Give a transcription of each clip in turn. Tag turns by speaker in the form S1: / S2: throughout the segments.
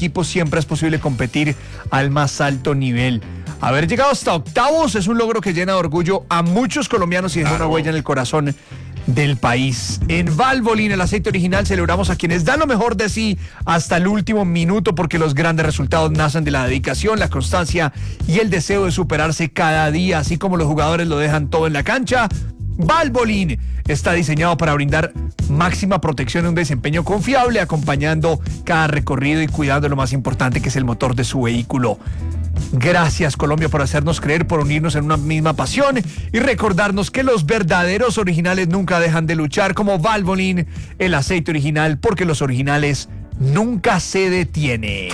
S1: equipo siempre es posible competir al más alto nivel. Haber llegado hasta octavos es un logro que llena de orgullo a muchos colombianos y deja una huella en el corazón del país. En Valvoline, el aceite original, celebramos a quienes dan lo mejor de sí hasta el último minuto, porque los grandes resultados nacen de la dedicación, la constancia y el deseo de superarse cada día, así como los jugadores lo dejan todo en la cancha. Valvoline está diseñado para brindar máxima protección y un desempeño confiable, acompañando cada recorrido y cuidando lo más importante, que es el motor de su vehículo. Gracias, Colombia, por hacernos creer, por unirnos en una misma pasión y recordarnos que los verdaderos originales nunca dejan de luchar, como Valvoline, el aceite original, porque los originales nunca se detienen.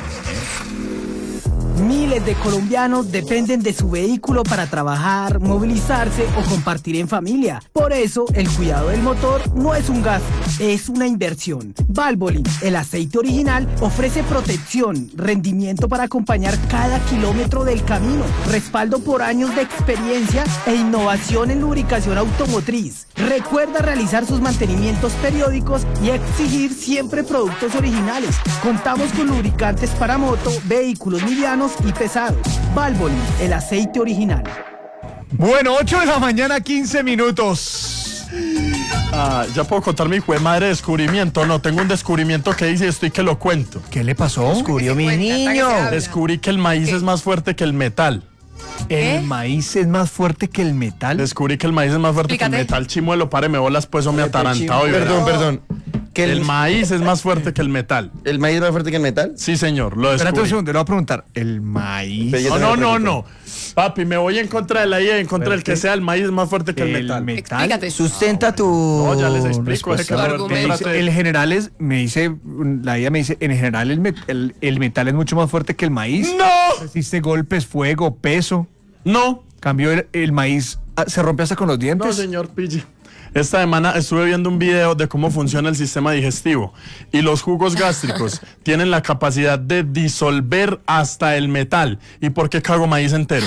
S2: Miles de colombianos dependen de su vehículo para trabajar, movilizarse o compartir en familia. Por eso, el cuidado del motor no es un gasto, es una inversión. Valvoline, el aceite original, ofrece protección, rendimiento para acompañar cada kilómetro del camino, respaldo por años de experiencia e innovación en lubricación automotriz. Recuerda realizar sus mantenimientos periódicos y exigir siempre productos originales. Contamos con lubricantes para moto, vehículos livianos y pesados. Valvoline, el aceite original.
S1: Bueno, 8 de la mañana, 15 minutos.
S3: Ya puedo contar mi hijo de madre descubrimiento. No, tengo un descubrimiento que hice esto y que lo cuento.
S1: ¿Qué le pasó?
S4: Descubrió mi niño.
S3: Descubrí que el maíz es más fuerte que el metal.
S1: ¿El maíz es más fuerte que el metal?
S3: Descubrí que el maíz es más fuerte que el metal. Chimuelo, páreme bolas, pues, o me atarantado.
S4: Perdón.
S3: El maíz es más fuerte que el metal.
S4: ¿El maíz es más fuerte que el metal?
S3: Sí, señor, lo descubrí.
S1: Espérate un segundo, le voy a preguntar. ¿El maíz?
S3: No. Papi, me voy en contra de la IA y en contra del que sea. El maíz es más fuerte que el metal.
S5: Explícate.
S4: Sustenta tu...
S3: No, ya les explico.
S1: El general es, la IA me dice, en general el metal es mucho más fuerte que el maíz.
S3: ¡No!
S1: Resiste golpes, fuego, peso.
S3: No.
S1: Cambio el maíz, se rompe hasta con los dientes.
S3: No, señor Pille. Esta semana estuve viendo un video de cómo funciona el sistema digestivo y los jugos gástricos tienen la capacidad de disolver hasta el metal. ¿Y por qué cago maíz entero?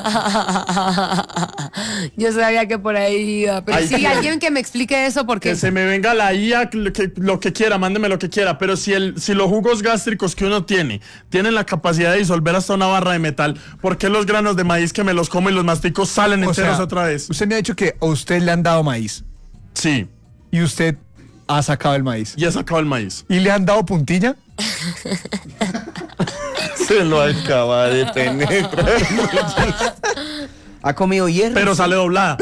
S5: Yo sabía que por ahí iba, pero
S3: Ay,
S5: sí,
S3: sí.
S5: alguien que me explique eso, porque
S3: Que se me venga la IA, lo que quiera, mándeme lo que quiera, pero si los jugos gástricos que uno tienen la capacidad de disolver hasta una barra de metal, ¿por qué los granos de maíz que me los como y los mastico salen enteros otra vez?
S1: Usted me ha dicho que a usted le han dado maíz.
S3: Sí.
S1: Y usted ha sacado el maíz.
S3: Y ha sacado el maíz.
S1: ¿Y le han dado puntilla?
S4: Se lo acaba de penetrar. ¿Ha comido hierro?
S3: Pero sale doblada.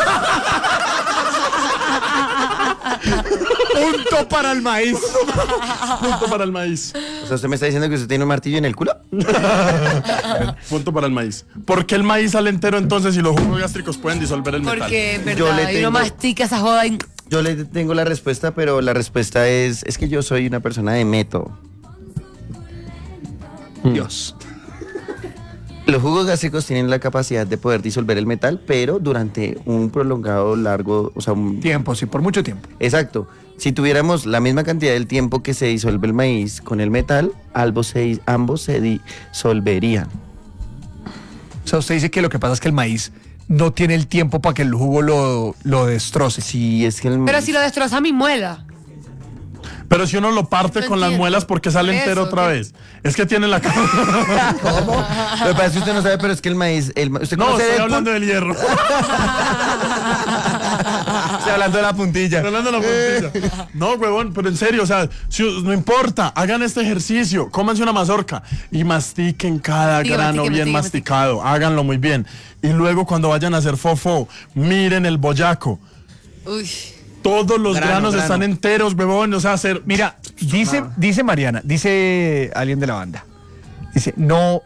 S1: Punto para el maíz.
S3: Punto para el maíz.
S4: O sea, ¿usted me está diciendo que usted tiene un martillo en el culo?
S3: Punto para el maíz. ¿Por qué el maíz sale entero entonces y los jugos gástricos pueden disolver el metal?
S5: porque,
S4: Yo
S5: verdad,
S4: le
S5: y uno
S4: tengo-
S5: mastica esa joda y...
S4: Yo le tengo la respuesta, pero la respuesta es que yo soy una persona de método.
S1: Dios.
S4: Los jugos gástricos tienen la capacidad de poder disolver el metal, pero durante un prolongado largo, o sea,
S1: Tiempo, sí, por mucho tiempo.
S4: exacto. Si tuviéramos la misma cantidad del tiempo que se disuelve el maíz con el metal, ambos se disolverían.
S1: O sea, usted dice que lo que pasa es que el maíz no tiene el tiempo para que el jugo lo destroce.
S4: Sí, es que el
S5: Pero si lo destroza mi muela.
S3: Pero si uno lo parte
S5: No
S3: con las
S5: entiendo.
S3: muelas, ¿por qué sale
S5: Eso,
S3: entero otra
S5: ¿qué?
S3: vez? Es que tiene la...
S4: ¿Cómo? Lo que pasa es que usted no sabe, pero es que el maíz... ¿Usted
S3: No,
S4: conoce
S3: estoy
S4: Deadpool?
S3: hablando del hierro.
S1: Estoy hablando de la puntilla.
S3: Estoy hablando de la puntilla. No, huevón, pero en serio, o sea, no importa, hagan este ejercicio, cómanse una mazorca y mastiquen cada grano bien masticado, háganlo muy bien. Y luego cuando vayan a hacer fofo, miren el boyaco.
S5: Uy.
S3: Todos los granos
S4: grano.
S3: están enteros, huevón, o sea, hacer...
S1: Mira, dice Mariana, dice alguien de la banda, dice, no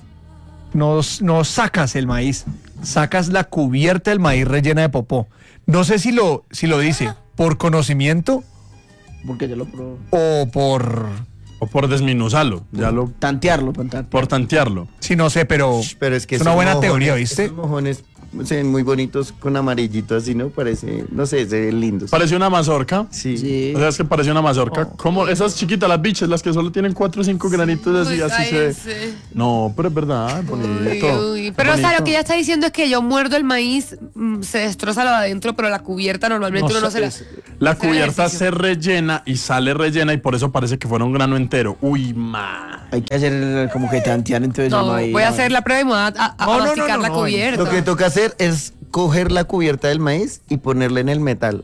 S1: sacas el maíz, sacas la cubierta del maíz rellena de popó. No sé si lo dice por conocimiento
S6: Porque yo lo puedo
S1: o por...
S3: O por desminuzarlo, ya lo...
S6: tantearlo.
S3: Por tantearlo.
S1: Sí, no sé, pero
S4: Pero es que
S1: es una
S4: esos
S1: buena
S4: mojones-
S1: teoría, ¿viste?
S4: Esos mojones se ven muy bonitos con amarillito así, ¿no? Parece, no sé, se ven lindos.
S3: Pareció una mazorca.
S4: Sí.
S6: Sí.
S3: O sea, es que pareció una mazorca. Como esas chiquitas, las biches, las que solo tienen 4 o 5 granitos así,
S5: Uy,
S3: así se ve.
S5: cállese.
S3: No, pero es verdad, bonito.
S5: Uy. Pero, o sea,
S3: bonito.
S5: lo que ella está diciendo es que yo muerdo el maíz, se destroza lo de adentro, pero la cubierta normalmente uno no se la...
S3: La cubierta
S5: ejercicio.
S3: se rellena y sale rellena y por eso parece que fuera un grano entero. Uy, ma.
S6: Hay que hacer como que tantear entonces.
S5: No,
S6: ahí,
S5: voy a hacer la prueba y me voy a masticar la cubierta.
S4: Lo que toca hacer es coger la cubierta del maíz y ponerla en el metal.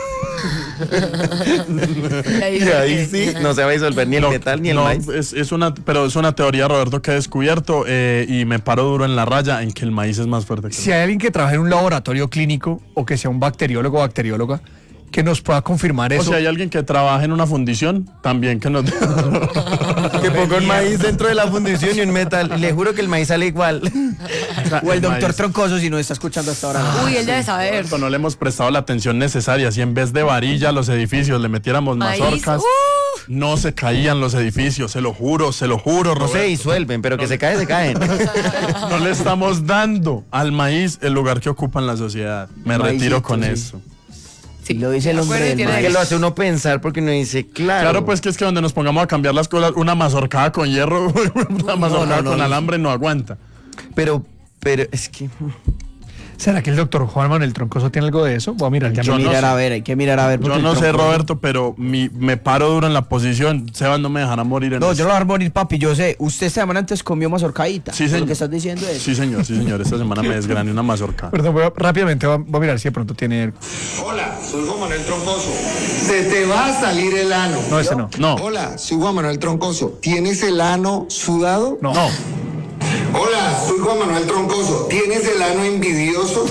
S4: Y ahí sí, no se va a disolver ni el metal ni el maíz.
S3: Pero es una teoría, Roberto, que he descubierto y me paro duro en la raya en que el maíz es más fuerte que el
S1: Si hay alguien que trabaje en un laboratorio clínico o que sea un bacteriólogo o bacterióloga que nos pueda confirmar
S3: O
S1: eso.
S3: si hay alguien que trabaje en una fundición, también que nos...
S4: Que ponga un maíz dentro de la fundición y un metal. Y le juro que el maíz sale igual.
S6: O el doctor
S3: maíz.
S6: Troncoso, si no está escuchando hasta ahora.
S5: Uy, él debe saber.
S3: No le hemos prestado la atención necesaria. Si en vez de varilla a los edificios le metiéramos
S5: Maíz,
S3: mazorcas, no se caían los edificios, se lo juro,
S4: No se
S3: Roberto.
S4: disuelven, pero que se caen, se caen.
S3: No le estamos dando al maíz el lugar que ocupa en la sociedad. Me retiro
S6: Maízito,
S3: con
S6: sí.
S3: eso.
S5: Sí,
S6: Lo dice el hombre
S5: acuerdo,
S6: del
S5: tiene-
S6: maíz.
S4: Que lo hace uno pensar porque uno dice, claro.
S3: Claro, pues que es que donde nos pongamos a cambiar las cosas, una mazorcada con hierro, una mazorcada con alambre no aguanta.
S4: Pero es que...
S1: ¿Será que el doctor Juan Manuel Troncoso tiene algo de eso? Voy a mirar ya.
S3: Yo no sé.
S6: Hay que mirar a ver. porque
S3: Yo no
S6: el
S3: sé,
S6: Troncoso-
S3: Roberto, pero me paro duro en la posición. Sebas no me dejará morir en
S6: No,
S3: esto.
S6: yo no lo voy a dejar morir, papi. Yo sé, usted esta semana antes comió mazorcaíta.
S3: Sí,
S6: Lo
S3: señor.
S6: que estás diciendo es.
S3: Sí, señor. Esta semana me desgrané una mazorca.
S1: Perdón, rápidamente voy a mirar si de pronto tiene.
S7: Hola, soy Juan Manuel Troncoso. Se te va a salir el ano.
S1: No, ese no.
S3: No,
S7: Hola, soy Juan Manuel Troncoso. ¿Tienes el ano sudado?
S1: No.
S3: no.
S7: Hola, soy Juan Manuel Troncoso. ¿Tienes el ano envidioso?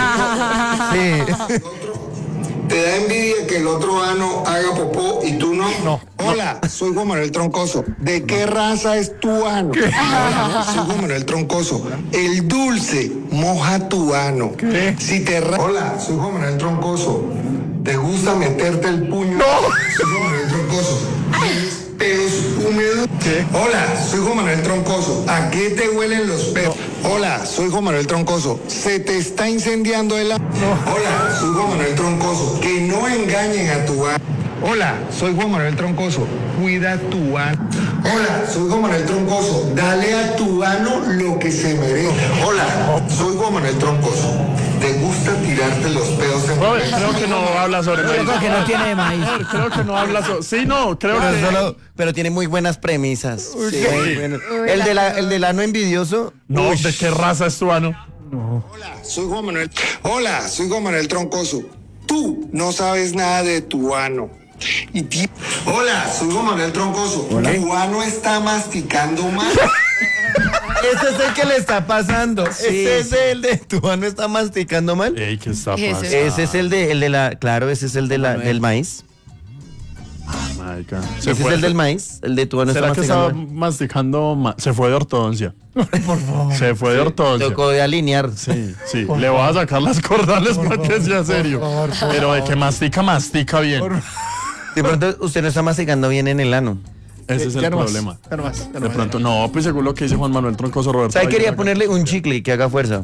S7: ¿Te da envidia que el otro ano haga popó y tú no?
S1: No.
S7: Hola, soy Juan Manuel Troncoso. ¿De qué raza es tu ano? Hola, soy Juan Manuel Troncoso. El dulce moja tu ano.
S1: ¿Qué?
S7: Si te Hola, soy Juan Manuel Troncoso. ¿Te gusta meterte el puño? No. Soy Juan Manuel Troncoso. ¿Tienes pelos húmedos?
S1: ¿Qué?
S7: Hola, soy Juan Manuel Troncoso. ¿A qué te huelen los pelos? Hola, soy Juan Manuel Troncoso. ¿Se te está incendiando el ano? Hola, soy Juan Manuel Troncoso. Que no engañen a tu ano. Hola, soy Juan Manuel Troncoso. Cuida tu ano. Hola, soy Juan Manuel Troncoso. Dale a tu ano lo que se merece. Hola, soy Juan Manuel Troncoso. ¿Te gusta tirarte los pedos en
S3: Robert, creo que no habla sobre
S6: Yo
S3: maíz.
S6: creo que no tiene de maíz.
S3: Creo que no habla sobre... Sí, no, creo que...
S4: Pero tiene muy buenas premisas.
S3: Sí.
S4: Muy buenas. El del ano envidioso.
S3: No, ¿de qué raza es tu ano?
S7: Hola, soy Juan Manuel. Hola, soy Juan Manuel Troncoso. Tú no sabes nada de tu ano. Hola, soy Juan Manuel Troncoso. Tu ano está masticando mal.
S4: Ese es el que le está pasando. Ese es el de tu ano está masticando mal.
S3: Ey, ¿qué está
S5: Ese.
S3: pasando?
S4: Ese es el de la, claro, ese es el de del maíz.
S3: Marica.
S4: Ese es el del maíz. El de tu ano está
S3: ¿Será que estaba
S4: masticando mal.
S3: masticando? Se fue de ortodoncia. Por favor. Se fue de ortodoncia.
S4: Tocó de alinear.
S3: Sí. Le voy a sacar las cordales para que sea serio. Pero de que mastica bien.
S4: De pronto usted no está masticando bien en el ano.
S3: Ese es el
S1: Ya no más,
S3: problema.
S1: ya no más.
S3: De pronto, no, pues según lo que dice Juan Manuel Troncoso, Roberto.
S4: ¿Sabe?
S3: hay
S4: Quería
S3: sacar-
S4: ponerle un chicle que haga fuerza.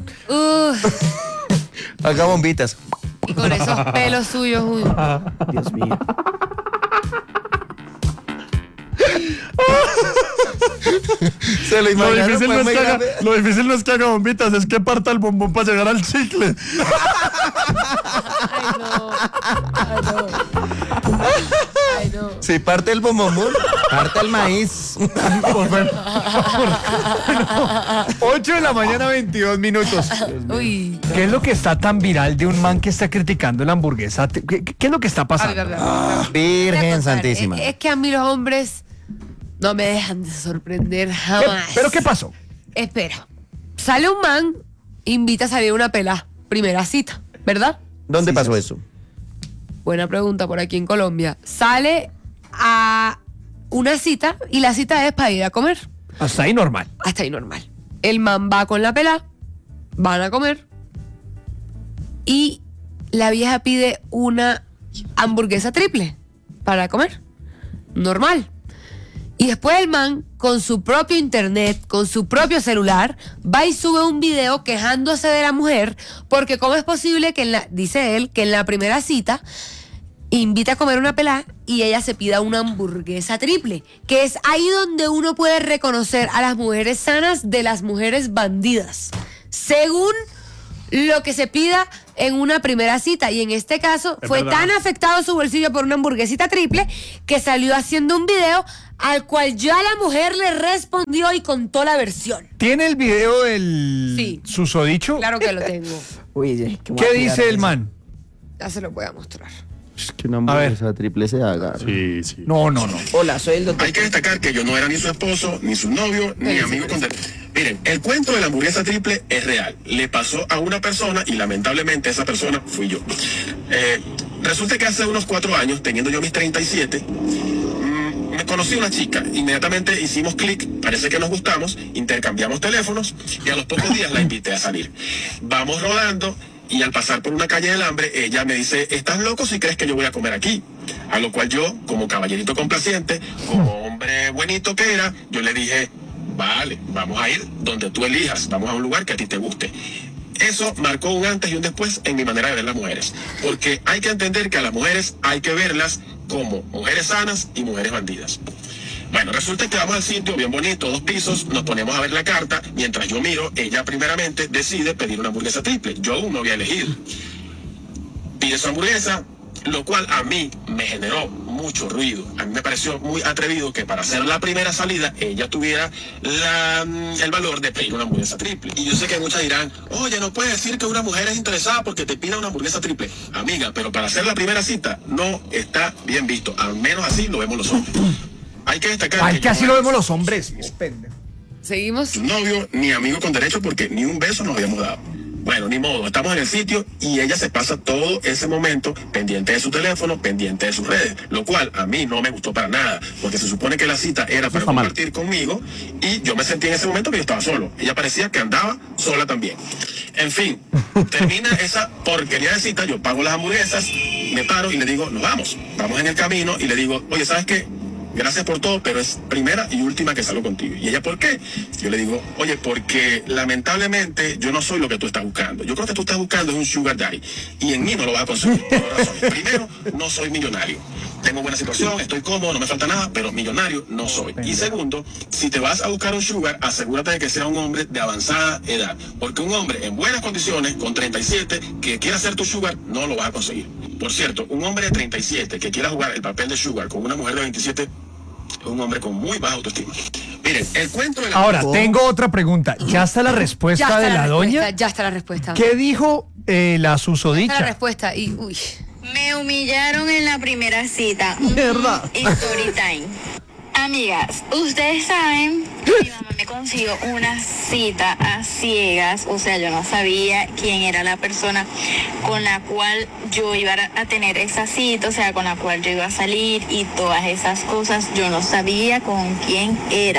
S4: Haga bombitas.
S5: Y con esos pelos suyos, uy.
S6: Dios mío.
S4: Se lo
S3: Lo
S4: imaginaron,
S3: difícil,
S4: fue
S3: no es
S4: muy
S3: que haga,
S4: grave.
S3: lo difícil no es que haga bombitas, es que parta el bombón para llegar al chicle.
S5: Ay, no. Ay, no. Ay, no.
S4: Si parte el bombón, parte el maíz.
S1: 8 de la mañana, 22 minutos.
S5: Uy.
S1: ¿Qué es lo que está tan viral de un man que está criticando la hamburguesa? ¿Qué es lo que está
S5: A ver,
S1: pasando?
S5: a ver, a ver. Voy a
S4: Virgen
S5: contar.
S4: Santísima.
S5: Es que a mí los hombres no me dejan de sorprender jamás.
S1: ¿Pero qué pasó?
S5: Espera. Sale un man, invita a salir una pela. Primera cita, ¿verdad?
S4: ¿Dónde pasó eso?
S5: Buena pregunta por aquí en Colombia. Sale a una cita y la cita es para ir a comer.
S1: Hasta ahí normal.
S5: Hasta ahí normal. El man va con la pela, van a comer y la vieja pide una hamburguesa triple para comer. Normal. Y después el man, con su propio internet, con su propio celular, va y sube un video quejándose de la mujer porque cómo es posible que dice él, que en la primera cita invita a comer una pelada y ella se pida una hamburguesa triple, que es ahí donde uno puede reconocer a las mujeres sanas de las mujeres bandidas. Según lo que se pida en una primera cita. Y en este caso
S3: Es
S5: fue
S3: verdad.
S5: tan afectado su bolsillo por una hamburguesita triple que salió haciendo un video al cual ya la mujer le respondió y contó la versión.
S1: ¿Tiene el video del
S5: Sí.
S1: susodicho?
S5: Claro que lo tengo.
S6: Uy,
S1: ¿Qué dice el man?
S5: Ya se lo voy a mostrar.
S4: Es que una hamburguesa triple se haga.
S3: Sí, sí.
S1: No, no, no.
S6: Hola, soy el doctor.
S8: Hay que destacar que yo no era ni su esposo, ni su novio, ni amigo con derecho. Miren, el cuento de la hamburguesa triple es real. Le pasó a una persona y lamentablemente esa persona fui yo. Resulta que hace unos 4 años, teniendo yo mis 37, me conocí una chica. Inmediatamente hicimos clic, parece que nos gustamos, intercambiamos teléfonos y a los pocos días la invité a salir. Vamos rodando. Y al pasar por una calle del hambre, ella me dice, ¿estás loco si crees que yo voy a comer aquí? A lo cual yo, como caballerito complaciente, como hombre buenito que era, yo le dije, vale, vamos a ir donde tú elijas, vamos a un lugar que a ti te guste. Eso marcó un antes y un después en mi manera de ver las mujeres. Porque hay que entender que a las mujeres hay que verlas como mujeres sanas y mujeres bandidas. Bueno, resulta que vamos al sitio, bien bonito, 2 pisos, nos ponemos a ver la carta, mientras yo miro, ella primeramente decide pedir una hamburguesa triple, yo aún no había elegido. Pide su hamburguesa, lo cual a mí me generó mucho ruido. A mí me pareció muy atrevido que para hacer la primera salida, ella tuviera el valor de pedir una hamburguesa triple. Y yo sé que muchas dirán, oye, no puedes decir que una mujer es interesada porque te pida una hamburguesa triple. Amiga, pero para hacer la primera cita no está bien visto, al menos así lo vemos los hombres. Hay que destacar
S1: Ay,
S8: que
S1: que
S8: yo
S1: así
S8: no
S1: lo
S8: era
S1: vemos los hombres. Es pendejo.
S5: Seguimos.
S8: su novio ni amigo con derecho porque ni un beso nos habíamos dado. Bueno, ni modo, estamos en el sitio y ella se pasa todo ese momento pendiente de su teléfono, pendiente de sus redes, lo cual a mí no me gustó para nada, porque se supone que la cita era para
S3: está mal.
S8: compartir conmigo y yo me sentí en ese momento que yo estaba solo. Ella parecía que andaba sola también. En fin, termina esa porquería de cita, yo pago las hamburguesas, me paro y le digo, nos vamos. Vamos en el camino y le digo, oye, ¿sabes qué? Gracias por todo, pero es primera y última que salgo contigo. ¿Y ella por qué? Yo le digo, oye, porque lamentablemente yo no soy lo que tú estás buscando. Yo creo que tú estás buscando es un sugar daddy. Y en mí no lo vas a conseguir por 2 razones. Primero, no soy millonario. Tengo buena situación, estoy cómodo, no me falta nada, pero millonario no soy. Y segundo, si te vas a buscar un sugar, asegúrate de que sea un hombre de avanzada edad. Porque un hombre en buenas condiciones, con 37, que quiera ser tu sugar, no lo vas a conseguir. Por cierto, un hombre de 37 que quiera jugar el papel de sugar con una mujer de 27, es un hombre con muy baja autoestima. Miren, el cuento de la...
S1: Ahora, tengo otra pregunta. ¿Ya está la respuesta
S5: Ya está
S1: de
S5: la
S1: la
S5: respuesta,
S1: doña?
S5: ya está la respuesta.
S1: ¿Qué dijo la
S5: Está la
S1: susodicha?
S5: respuesta y uy.
S9: Me humillaron en la primera cita.
S6: ¿Verdad?
S9: Story time. Amigas, ustedes saben que mi mamá me consiguió una cita a ciegas, o sea, yo no sabía quién era la persona con la cual yo iba a tener esa cita, o sea, con la cual yo iba a salir y todas esas cosas, yo no sabía con quién era.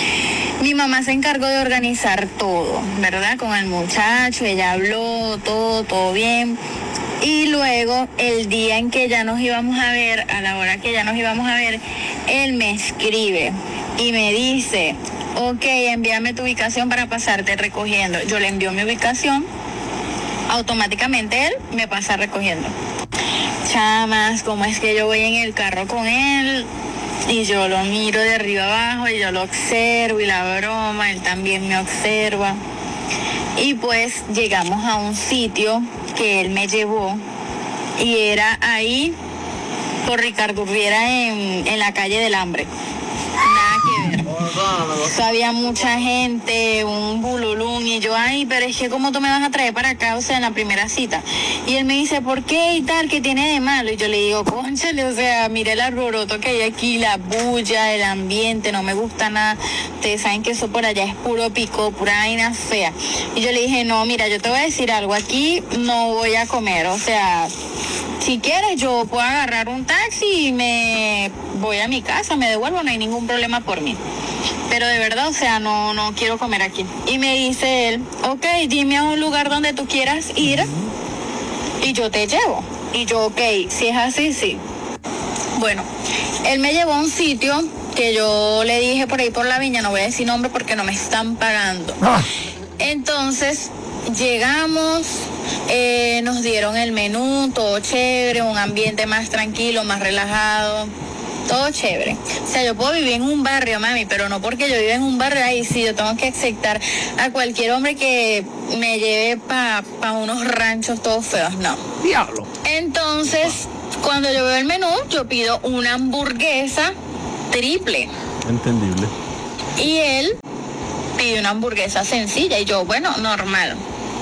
S9: Mi mamá se encargó de organizar todo, ¿verdad? Con el muchacho, ella habló, todo bien. Y luego, el día en que ya nos íbamos a ver, a la hora que ya nos íbamos a ver, él me escribe y me dice, ok, envíame tu ubicación para pasarte recogiendo. Yo le envío mi ubicación, automáticamente él me pasa recogiendo. Chamas, ¿cómo es que yo voy en el carro con él? Y yo lo miro de arriba abajo y yo lo observo y la broma, él también me observa. Y pues llegamos a un sitio que él me llevó y era ahí por Ricardo Urriera en la calle del Hambre. Nada que ver. Eso había mucha gente, un bululún y yo, ay, pero es que ¿cómo tú me vas a traer para acá? O sea, en la primera cita. Y él me dice, ¿por qué y tal? ¿Qué tiene de malo? Y yo le digo, cónchale, o sea, mire el alboroto que hay aquí, la bulla, el ambiente, no me gusta nada. Ustedes saben que eso por allá es puro pico, pura vaina fea. Y yo le dije, no, mira, yo te voy a decir algo, aquí no voy a comer, o sea... Si quieres, yo puedo agarrar un taxi y me voy a mi casa, me devuelvo, no hay ningún problema por mí. Pero de verdad, o sea, no quiero comer aquí. Y me dice él, ok, dime a un lugar donde tú quieras ir y yo te llevo. Y yo, ok, si es así, sí. Bueno, él me llevó a un sitio que yo le dije por ahí por la viña, no voy a decir nombre porque no me están pagando. Entonces... Llegamos, nos dieron el menú, todo chévere, un ambiente más tranquilo, más relajado, todo chévere. O sea, yo puedo vivir en un barrio, mami, pero no porque yo viva en un barrio, ahí sí, yo tengo que aceptar a cualquier hombre que me lleve pa unos ranchos todos feos, no.
S1: Diablo.
S9: Entonces, cuando yo veo el menú, yo pido una hamburguesa triple.
S3: Entendible.
S9: Y él pide una hamburguesa sencilla y yo, bueno, normal.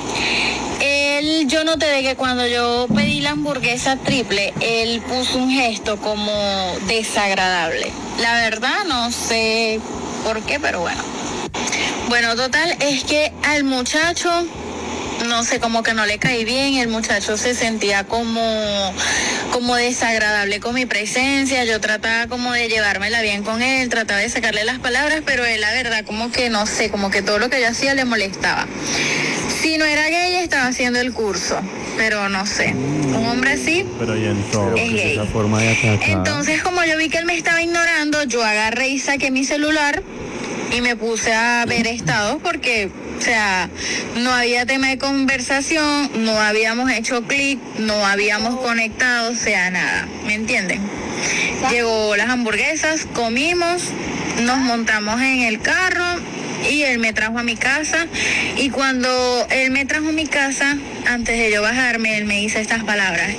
S9: Yo noté de que cuando yo pedí la hamburguesa triple, él puso un gesto como desagradable. La verdad, no sé por qué, pero bueno. Bueno, total, es que al muchacho, no sé, como que no le caí bien, el muchacho se sentía como desagradable con mi presencia, yo trataba como de llevármela bien con él, trataba de sacarle las palabras, pero él la verdad como que no sé, como que todo lo que yo hacía le molestaba. Si no era gay, estaba haciendo el curso, pero no sé, un hombre así
S3: pero y entonces,
S9: es gay.
S3: esa forma de atacar.
S9: Entonces, como yo vi que él me estaba ignorando, yo agarré y saqué mi celular y me puse a ver estados porque, o sea, no había tema de conversación, no habíamos hecho clic, no habíamos conectado, o sea, nada, ¿me entienden? Llegó las hamburguesas, comimos, nos montamos en el carro y él me trajo a mi casa, y cuando él me trajo a mi casa, antes de yo bajarme, él me dice estas palabras: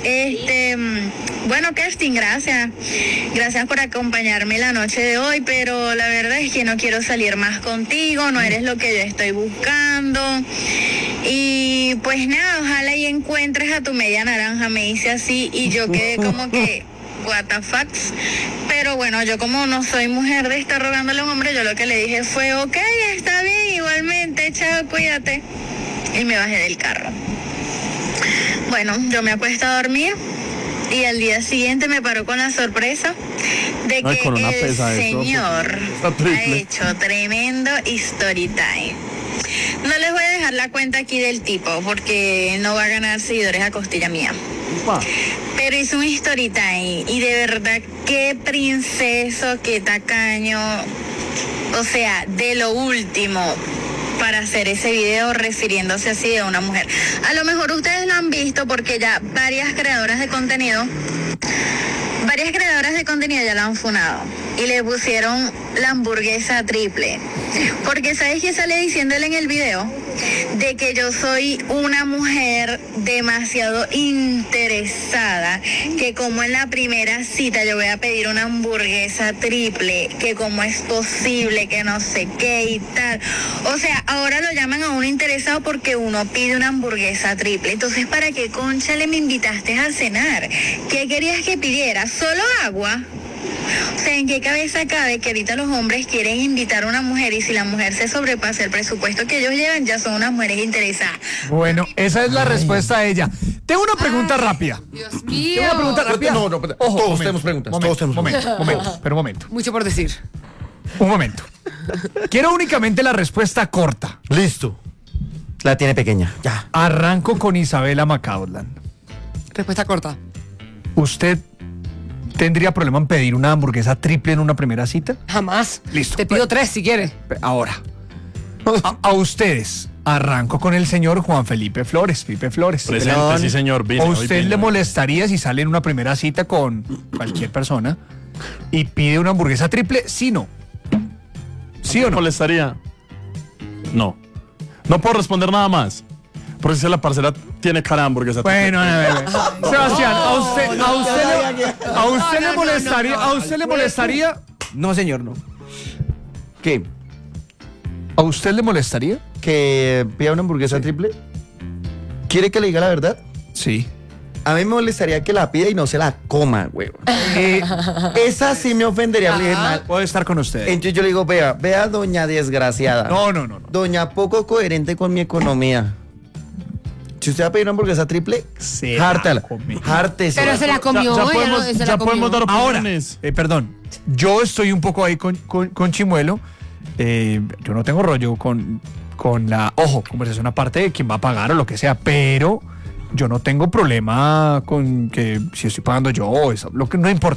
S9: bueno, Kerstin, gracias por acompañarme la noche de hoy, pero la verdad es que no quiero salir más contigo, no eres lo que yo estoy buscando, y pues nada, ojalá y encuentres a tu media naranja, me dice así, y yo quedé como que what the fuck. Pero bueno, yo como no soy mujer de estar rogándole a un hombre, yo lo que le dije fue: ok, está bien, igualmente, chao, cuídate, y me bajé del carro. Bueno, yo me acuesto a dormir y al día siguiente me paró con la sorpresa de que el señor ha hecho tremendo story time. No les voy a dejar la cuenta aquí del tipo porque no va a ganar seguidores a costilla mía. Pero hizo un story time y de verdad qué princeso, qué tacaño, o sea, de lo último para hacer ese video refiriéndose así a una mujer. A lo mejor ustedes lo han visto porque ya varias creadoras de contenido ya la han funado y le pusieron la hamburguesa triple. Porque ¿sabes qué sale diciéndole en el video? De que yo soy una mujer demasiado interesada, que como en la primera cita yo voy a pedir una hamburguesa triple, que como es posible, que no sé qué y tal. O sea, ahora lo llaman a uno interesado porque uno pide una hamburguesa triple. Entonces, ¿para qué conchale me invitaste a cenar? ¿Qué querías que pidiera? ¿Solo agua? O sea, ¿en qué cabeza cabe que ahorita los hombres quieren invitar a una mujer y si la mujer se sobrepasa el presupuesto que ellos llevan, ya son unas mujeres interesadas?
S1: Bueno, esa es la respuesta a ella. Tengo una pregunta rápida.
S5: Dios mío.
S1: Tengo una pregunta rápida.
S4: No,
S1: Ojo,
S4: todos tenemos preguntas.
S1: Momento.
S5: Mucho por decir.
S1: Un momento. Quiero únicamente la respuesta corta.
S4: Listo. La tiene pequeña. Ya.
S1: Arranco con Isabela Macaulay.
S5: Respuesta corta.
S1: ¿Usted tendría problema en pedir una hamburguesa triple en una primera cita?
S5: Jamás.
S1: Listo.
S5: Te pido 3 si quieres.
S1: Ahora, a ustedes, arranco con el señor Juan Felipe Flores, Pipe Flores.
S3: Presente, sí señor.
S1: ¿A usted le molestaría si sale en una primera cita con cualquier persona y pide una hamburguesa triple? ¿Sí no? ¿Sí o no?
S3: ¿Me molestaría? No. No puedo responder nada más. Porque si la parcera tiene cara de hamburguesa.
S1: Bueno, Sebastián, ¿a usted le molestaría?
S6: No, señor, no.
S4: ¿Qué?
S1: ¿A usted le molestaría?
S4: ¿Que pida una hamburguesa triple? ¿Quiere que le diga la verdad?
S1: Sí.
S4: A mí me molestaría que la pida y no se la coma, güey. Esa sí me ofendería.
S1: Puedo estar con usted.
S4: Entonces yo le digo, vea, doña desgraciada.
S1: No.
S4: Doña poco coherente con mi economía. Si usted va a pedir una hamburguesa triple, hártela. Hártese.
S5: Pero se la comió.
S3: Ya podemos dar
S1: Ahora,
S3: opiniones.
S1: perdón, yo estoy un poco ahí con Chimuelo. Yo no tengo rollo con la, conversación aparte de quién va a pagar o lo que sea, pero yo no tengo problema con que si estoy pagando yo, eso, lo que no importa.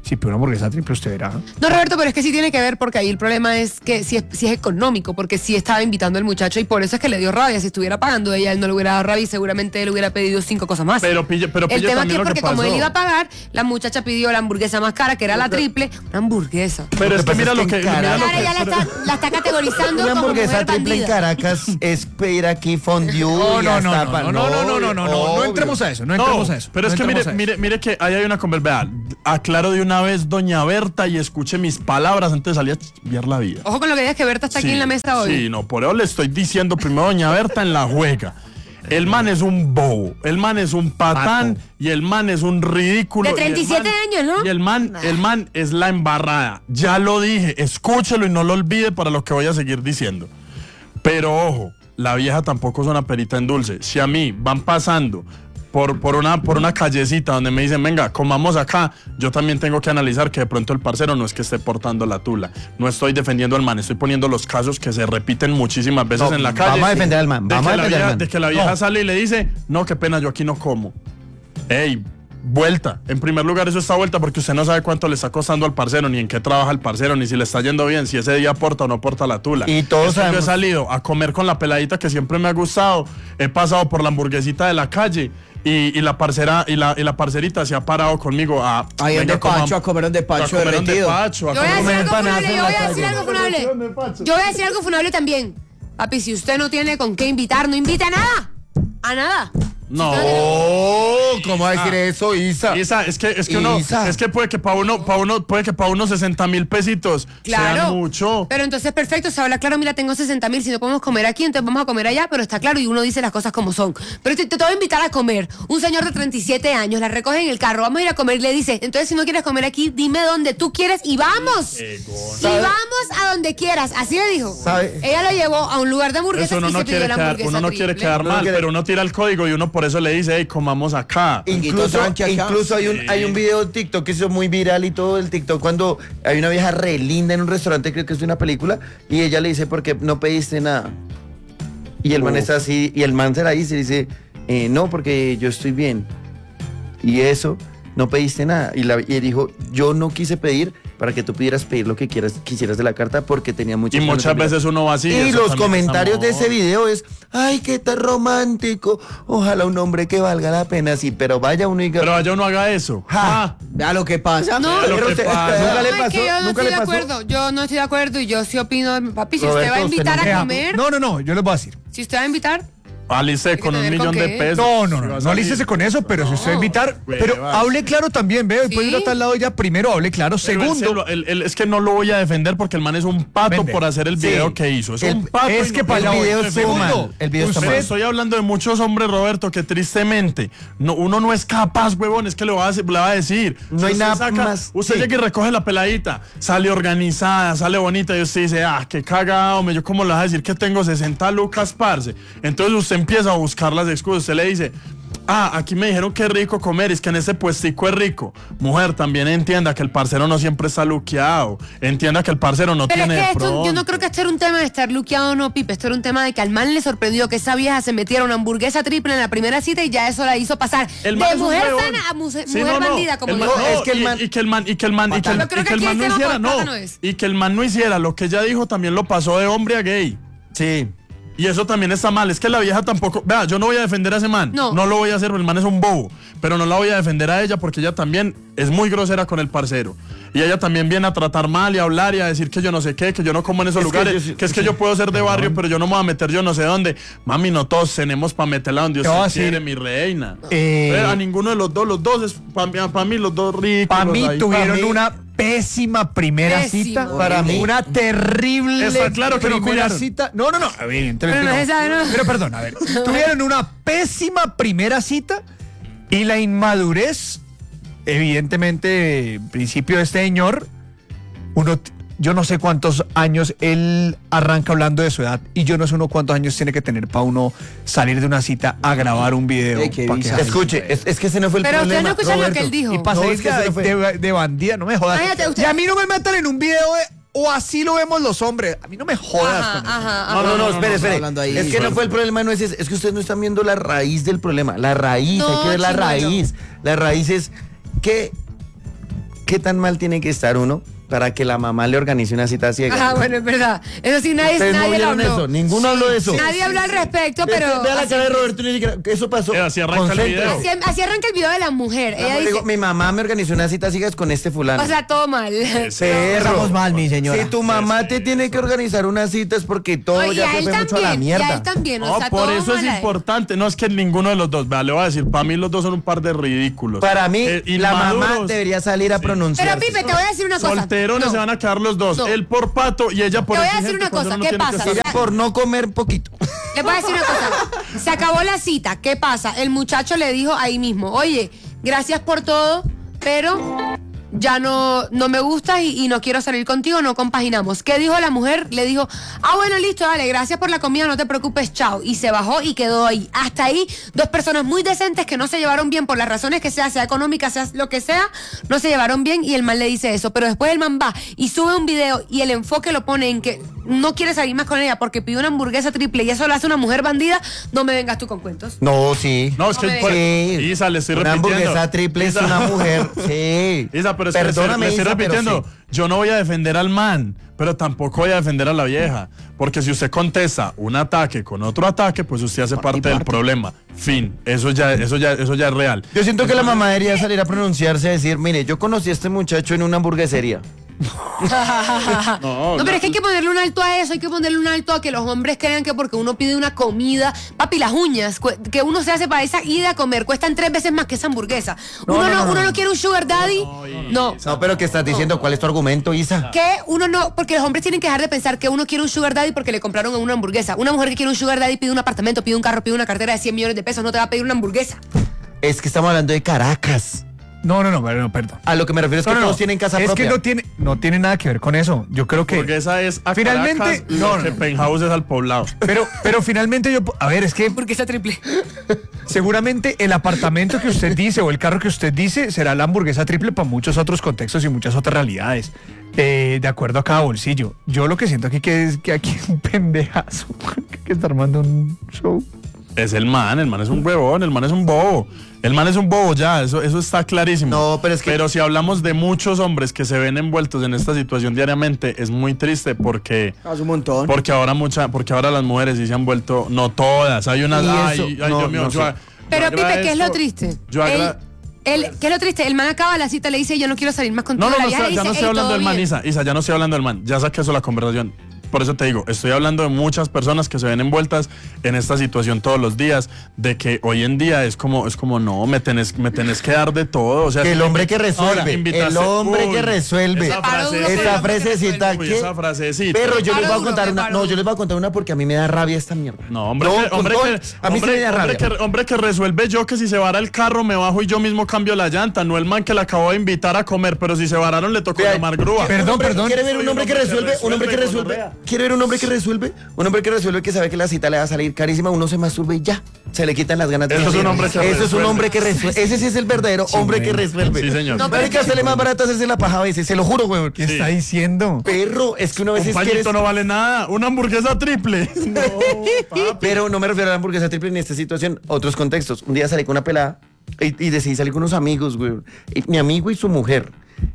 S1: Si pide una hamburguesa triple, usted verá.
S5: No, Roberto, pero es que sí tiene que ver porque ahí el problema es que si es económico, porque sí estaba invitando al muchacho y por eso es que le dio rabia. Si estuviera pagando ella, él no le hubiera dado rabia y seguramente él hubiera pedido 5 cosas más.
S3: Pero pille
S5: el tema es que porque como él
S3: pasó.
S5: iba a pagar, la muchacha pidió la hamburguesa más cara, que era la triple, una hamburguesa.
S3: Pero es que mira lo que...
S4: Caracas-
S5: Ahora ya la está categorizando
S4: Una
S5: como
S4: hamburguesa
S5: mujer
S4: triple en
S5: bandida.
S4: Caracas es pedir aquí fondue. y hasta pa'l novio,
S1: No
S4: obvio.
S1: entremos a eso, no entremos a eso.
S3: Pero es
S1: no
S3: que
S1: entremos a eso.
S3: mire que ahí hay una conversación. Aclaro de una vez, doña Berta, y escuche mis palabras antes de salir a cambiar la vida.
S5: Ojo con lo que digas que Berta está aquí en la mesa hoy.
S3: Sí, no, por eso le estoy diciendo primero doña Berta en la juega. El man es un bobo, el man es un patán y el man es un ridículo.
S5: De 37 años, ¿no?
S3: Y el man es la embarrada. Ya lo dije, escúchelo y no lo olvide para lo que voy a seguir diciendo. Pero ojo, la vieja tampoco es una perita en dulce. Si a mí van pasando por una callecita donde me dicen, venga, comamos acá, yo también tengo que analizar que de pronto el parcero no es que esté portando la tula. No estoy defendiendo al man, estoy poniendo los casos que se repiten muchísimas veces
S4: No,
S3: en la calle.
S4: vamos a defender al man, vamos a defender al man.
S3: De que la vieja sale y le dice, no, qué pena, yo aquí no como. Ey, vuelta. En primer lugar, eso está vuelta porque usted no sabe cuánto le está costando al parcero, ni en qué trabaja el parcero, ni si le está yendo bien, si ese día aporta o no aporta la tula.
S4: Y todos
S3: Es que yo he
S4: sabemos-
S3: salido a comer con la peladita que siempre me ha gustado, he pasado por la hamburguesita de la calle y la parcera y la parcerita se ha parado conmigo a
S6: Ahí en
S3: venga,
S6: despacho, a comer un despacho derretido.
S5: Yo voy a decir algo funable, yo voy a decir algo funable. Yo voy a decir algo funable también. Papi, si usted no tiene con qué invitar, no invite a nada. A nada.
S3: No.
S4: Oh, ¿cómo va a decir eso, Isa?
S3: Isa, es que uno,
S4: Isa.
S3: es que puede que para uno 60,000 pesitos
S5: Claro.
S3: sean mucho.
S5: Pero entonces perfecto, se habla claro, mira, tengo 60,000, si no podemos comer aquí, entonces vamos a comer allá, pero está claro y uno dice las cosas como son. Pero te voy a invitar a comer. Un señor de 37 años, la recoge en el carro, vamos a ir a comer y le dice, entonces si no quieres comer aquí, dime dónde tú quieres y vamos. Y vamos a donde quieras. Así le dijo.
S4: ¿Sabe?
S5: Ella lo llevó a un lugar de hamburguesas
S3: Eso uno
S5: y
S3: no
S5: se pidió
S3: quiere
S5: la
S3: quedar,
S5: hamburguesa
S3: uno no quiere
S5: triple.
S3: quedar mal,
S4: quiere-
S3: pero uno tira el código y uno por eso le dice, hey, comamos acá.
S4: Incluso hay un video de TikTok que se hizo muy viral y todo el TikTok cuando hay una vieja re linda en un restaurante, creo que es de una película, y ella le dice, ¿por qué no pediste nada? Y el man está así, y el man se la dice y dice, no, porque yo estoy bien. Y eso, no pediste nada. Y él dijo, yo no quise pedir para que tú pudieras pedir lo que quisieras de la carta porque tenía muchas
S3: Y muchas veces uno va así.
S4: Y
S3: eso
S4: los
S3: también es
S4: comentarios de
S3: amor.
S4: ese video es, ay, qué tan romántico. Ojalá un hombre que valga la pena, sí, pero vaya uno y diga,
S3: Pero vaya uno haga eso.
S4: Ja.
S3: Ah,
S6: Vea lo que pasa.
S5: No,
S3: Vea lo
S4: pero
S3: que
S4: usted-
S3: pasa.
S4: ¿nunca le
S5: No, es
S4: pasó?
S5: que yo no
S4: ¿Nunca
S5: estoy
S4: le
S5: de
S4: pasó?
S5: acuerdo. Yo no estoy de acuerdo y yo sí opino, papi, si usted
S4: Roberto,
S5: va a invitar
S4: usted
S5: a
S4: no-
S5: comer,
S1: No, yo les voy a decir.
S5: si usted va a invitar,
S3: Alice con
S5: que
S3: un
S5: tener
S3: millón
S5: con
S3: de
S5: qué.
S3: pesos.
S1: No lícese con eso, pero si usted va a invitar, pero
S3: huevas.
S1: hable claro también, veo, y puede ir a
S5: Sí.
S1: tal lado ya, primero hable claro,
S3: Pero
S1: segundo,
S3: es que no lo voy a defender porque el man es un pato
S1: Vende.
S3: por hacer el video
S4: Sí.
S3: que hizo. Es
S4: El-
S3: un pato.
S1: es
S3: y
S1: que
S3: no-
S1: para
S4: el
S1: allá voy.
S4: video estuvo
S1: Segundo,
S4: mal. El video está
S1: usted-
S4: mal.
S3: Estoy hablando de muchos hombres, Roberto, que tristemente uno no es capaz, huevón, es que le va a decir.
S4: No
S3: Si
S4: hay
S3: usted
S4: nada más,
S3: Usted
S4: sí.
S3: llega y recoge la peladita, sale organizada, sale bonita y usted dice, qué cagado, hombre, yo cómo le vas a decir que tengo 60 lucas, parce. Entonces usted empieza a buscar las excusas, usted le dice, aquí me dijeron que es rico comer, es que en ese puestico es rico. Mujer, también entienda que el parcero no siempre está luqueado, entienda que el parcero no
S5: pero es
S3: tiene
S5: que
S3: de
S5: esto, yo no
S3: pronto.
S5: creo que esto era un tema de estar luqueado o no, Pipe, esto era un tema de que al man le sorprendió que esa vieja se metiera una hamburguesa triple en la primera cita y ya eso la hizo pasar
S3: El man
S5: de
S3: es un
S5: mujer
S3: huevón.
S5: sana a
S3: Sí,
S5: mujer
S3: no, no.
S5: bandida, como
S3: El
S5: lo
S3: man-
S5: dijo.
S3: no,
S4: es que el
S3: y-
S4: man-
S3: y que el man
S5: Yo creo que
S3: no
S5: aquí el tema
S3: hiciera,
S5: por
S3: no.
S5: plata no es.
S3: Y que el man no hiciera lo que ella dijo también lo pasó de hombre a gay.
S4: Sí.
S3: Y eso también está mal. Es que la vieja tampoco. Vea, yo no voy a defender a ese man.
S5: No.
S3: No lo voy a hacer, el man es un bobo. Pero no la voy a defender a ella porque ella también es muy grosera con el parcero. Y ella también viene a tratar mal y a hablar y a decir que yo no sé qué, que yo no como en esos
S4: Es que
S3: lugares.
S4: yo sí-
S3: Que es que yo puedo ser de barrio, pero yo no me voy a meter yo no sé dónde. Mami, no todos tenemos para meterla donde
S1: Te voy a
S3: usted
S1: decir,
S3: quiere, mi reina.
S1: eh,
S3: A ninguno de los dos es para mí los dos ricos.
S1: para mí
S3: ahí.
S1: tuvieron
S4: pa' mí-
S1: una pésima primera
S5: Pésimo.
S1: cita,
S4: Para mí-
S1: una terrible
S3: Está claro que no
S1: primera
S3: cuidaron.
S1: cita. No, evidentemente
S5: Pero no
S1: no.
S5: es esa, ¿no?
S1: Pero perdón, a ver, tuvieron una pésima primera cita y la inmadurez, evidentemente, principio de este señor, yo no sé cuántos años él arranca hablando de su edad y yo no sé uno cuántos años tiene que tener para uno salir de una cita a grabar un video.
S6: Qué
S1: pa'
S6: bizarro.
S1: que-
S4: Escuche, es que ese no fue el
S5: Pero ustedes
S4: problema.
S5: no escuchan lo que
S4: Roberto.
S5: él dijo.
S1: Y para
S4: No,
S1: salir
S4: es que ese no fue.
S1: de bandida, no me jodas.
S5: Cállate, usted-
S1: Y a mí no me metan en un video o así lo vemos los hombres. A mí no me jodas
S5: Ajá,
S1: con eso.
S5: ajá,
S4: No,
S5: ajá.
S4: espere.
S6: hablando ahí.
S4: Es que no fue el problema, no es ese. Es que ustedes no están viendo la raíz del problema. La raíz,
S5: No,
S4: hay que ver la
S5: chimuelo.
S4: raíz. La raíz es que ¿qué tan mal tiene que estar uno para que la mamá le organice una cita ciega?
S5: Ah, bueno, es verdad. Eso sí, nadie
S4: ¿Ustedes no
S5: lo
S4: vieron
S5: habló.
S4: eso? Ninguno habló de eso.
S5: Nadie habló al respecto, pero...
S4: Vea la cara de Roberto, ni siquiera, eso pasó.
S3: Así arranca el video.
S5: Así arranca el video de la mujer. Ella dice,
S4: Digo, mi mamá me organizó una cita ciegas con este fulano.
S5: o sea, todo mal.
S4: Perro.
S6: Estamos mal, mi señora.
S4: Si tu mamá te tiene que organizar una cita es porque todo
S5: Oye,
S4: ya
S5: a
S4: se
S5: él
S4: fue mucho a la
S5: también, y a
S4: mierda.
S5: él también, o
S3: No,
S5: sea,
S3: por
S5: todo
S3: eso es
S5: mal ahí.
S3: importante. No es que ninguno de los dos. Vea, le voy a decir, para mí los dos son un par de ridículos.
S4: Para mí, la mamá
S3: inmaduros.
S4: debería salir a pronunciar.
S5: Pero Pipe, te voy a decir una cosa.
S3: Solterones
S5: No.
S3: se van a quedar los dos.
S5: No.
S3: Él por pato y ella por
S5: Te voy a decir
S3: exigente
S5: una
S3: cuando
S5: cosa,
S3: uno
S5: ¿qué
S3: tiene que
S5: pasa?
S3: estar-
S4: Ella por no comer poquito.
S5: Le voy a decir una cosa. Se acabó la cita. ¿Qué pasa? El muchacho le dijo ahí mismo, oye, gracias por todo, pero ya no me gustas y no quiero salir contigo, no compaginamos. ¿Qué dijo la mujer? Le dijo, bueno, listo, dale, gracias por la comida, no te preocupes, chao. Y se bajó y quedó ahí. Hasta ahí, dos personas muy decentes que no se llevaron bien por las razones que sea económica, sea lo que sea, no se llevaron bien y el man le dice eso. Pero después el man va y sube un video y el enfoque lo pone en que no quiere salir más con ella porque pidió una hamburguesa triple y eso lo hace una mujer bandida, no me vengas tú con cuentos.
S4: No, sí.
S3: No, es que
S5: No me
S3: por-
S4: Sí.
S3: Isa, le estoy
S4: Una
S3: repitiendo.
S4: hamburguesa triple es
S3: Isa.
S4: una mujer. Sí.
S3: Isa, pero es que
S4: Perdóname,
S3: le estoy
S4: Isa, pero
S3: repitiendo.
S4: sí.
S3: Yo no voy a defender al man, pero tampoco voy a defender a la vieja. Porque si usted contesta un ataque con otro ataque, pues usted hace parte del problema. Fin. Eso ya es real.
S4: Yo siento que la mamá debería salir a pronunciarse, a decir, mire, yo conocí a este muchacho en una hamburguesería.
S5: No, pero es que hay que ponerle un alto a eso, hay que ponerle un alto a que los hombres crean que porque uno pide una comida, papi, las uñas que uno se hace para esa ida a comer cuestan 3 veces más que esa hamburguesa. Uno no quiere un sugar daddy, no.
S4: No, pero ¿qué estás diciendo? ¿Cuál es tu argumento, Isa?
S5: Que uno no, porque los hombres tienen que dejar de pensar que uno quiere un sugar daddy porque le compraron una hamburguesa. Una mujer que quiere un sugar daddy pide un apartamento, pide un carro, pide una cartera de 100 millones de pesos, no te va a pedir una hamburguesa.
S4: Es que estamos hablando de Caracas.
S1: No, perdón.
S4: A lo que me refiero es que todos tienen casa
S1: es
S4: propia.
S1: que no tiene nada que ver con eso. Yo creo que...
S3: Porque esa es a
S1: Finalmente,
S3: Caracas,
S1: no,
S3: lo que
S1: no.
S3: Penthouse es al poblado.
S1: Pero finalmente a ver, es que
S5: Hamburguesa triple.
S1: seguramente el apartamento que usted dice o el carro que usted dice será la hamburguesa triple para muchos otros contextos y muchas otras realidades. De acuerdo a cada bolsillo. Yo lo que siento aquí es que aquí hay un pendejazo que está armando un show.
S3: Es el man es un huevón, el man es un bobo. El man es un bobo ya, eso está clarísimo.
S4: No, pero es que...
S3: Pero si hablamos de muchos hombres que se ven envueltos en esta situación diariamente, es muy triste porque...
S6: Es un montón.
S3: Porque ahora las mujeres sí se han vuelto, no todas, hay unas...
S4: Y
S3: Ay,
S4: eso,
S3: ay,
S4: no,
S3: Dios mío,
S4: no
S3: yo,
S4: sé.
S5: Pero
S3: yo
S5: Pipe, ¿qué es lo
S3: agradezco-
S5: triste?
S3: Yo agra-
S5: ¿Qué es lo triste? El man acaba la cita, le dice, yo no quiero salir más contigo.
S3: No,
S5: La vieja le
S3: ya
S5: dice,
S3: no estoy
S5: "Ey,
S3: hablando
S5: todo
S3: del man,
S5: bien".
S3: Isa, ya no estoy hablando del man, ya saqué eso de la conversación. Por eso te digo, estoy hablando de muchas personas que se ven envueltas en esta situación todos los días, de que hoy en día es como no, me tenés que dar de todo. O sea,
S4: El
S3: si
S4: hombre
S3: me-
S4: que resuelve,
S3: Ahora, invitaste-
S4: el hombre
S3: Uy,
S4: que resuelve.
S3: Esa frase,
S4: Esa frasecita
S3: Uy,
S4: que...
S3: esa frasecita.
S4: Pero yo les voy a
S5: Paro
S4: contar
S5: duro,
S4: una.
S5: paro
S4: No,
S5: duro.
S4: yo les voy a contar una porque a mí me da rabia esta mierda.
S3: No, hombre,
S4: No,
S3: que,
S4: con
S3: hombre,
S4: todo-
S3: que,
S4: a mí sí me da rabia.
S3: hombre que resuelve yo que si se vara el carro me bajo y yo mismo cambio la llanta, no el man que le acabo de invitar a comer, pero si se vararon le tocó
S4: Vea,
S3: llamar grúa.
S1: Perdón, perdón.
S4: ¿Quiere ver un
S3: Soy
S4: hombre que resuelve? Un hombre que resuelve.
S3: gonorrea.
S4: ¿Quiere ver un hombre que resuelve? Un hombre que resuelve que sabe que la cita le va a salir carísima, uno se masturba y ya. Se le quitan las ganas de
S3: Eso es
S4: salir.
S3: un hombre que
S4: Eso es un
S3: resuelve.
S4: hombre que resuelve. Ese sí es el verdadero hombre que resuelve.
S3: Sí, señor.
S5: No, pero
S4: Marica, sale más barato hacerse la paja a veces, se lo juro, güey.
S1: ¿Qué está diciendo?
S4: Perro, es que uno a
S3: Un
S4: veces quiere...
S3: pañito no vale nada, una hamburguesa triple. No, papi.
S4: Pero no me refiero a la hamburguesa triple en esta situación. Otros contextos. Un día salí con una pelada y decidí salir con unos amigos, güey. Y mi amigo y su mujer.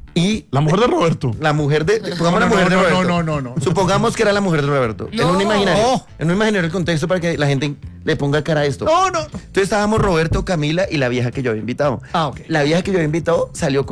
S4: Y
S3: La mujer de Roberto.
S4: la mujer de... Pongamos la mujer de Roberto.
S1: no.
S4: Supongamos que era la mujer de Roberto. En un imaginario. En un imaginario el contexto para que la gente le ponga cara a esto.
S1: No.
S4: Entonces estábamos Roberto, Camila y la vieja que yo había invitado.
S1: Ah, ok.
S4: La vieja que yo había invitado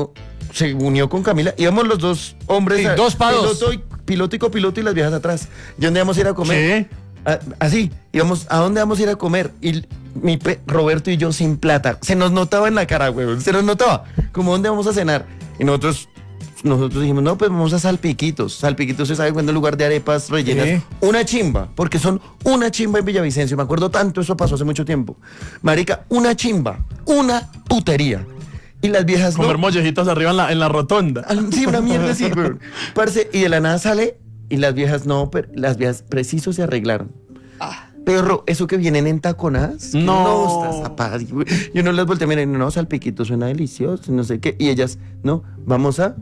S4: se unió con Camila. Íbamos los dos hombres.
S1: Sí, 2 pa' 2.
S4: Piloto y copiloto y las viejas atrás. ¿Y dónde vamos a ir a comer?
S3: ¿Qué?
S4: Así, íbamos, ¿a dónde vamos a ir a comer? Y Roberto y yo sin plata. Se nos notaba en la cara, güey. Se nos notaba. Como, ¿dónde vamos a cenar? Y nosotros dijimos, no, pues vamos a Salpiquitos. Salpiquitos se sabe cuándo es lugar de arepas rellenas.
S1: ¿Qué?
S4: Una chimba, porque son una chimba en Villavicencio. Me acuerdo tanto, eso pasó hace mucho tiempo. Marica, una chimba, una putería. Y las viejas
S3: Comer
S4: no.
S3: mollejitas arriba en la rotonda.
S4: Sí, una mierda así, güey. Parce, y de la nada sale y las viejas no, pero las viejas preciso se arreglaron. Perro, eso que vienen entaconadas.
S3: No.
S4: Estás zapadas. Yo no las volteé, miren, no, Salpiquito suena delicioso, no sé qué. Y ellas, no, vamos a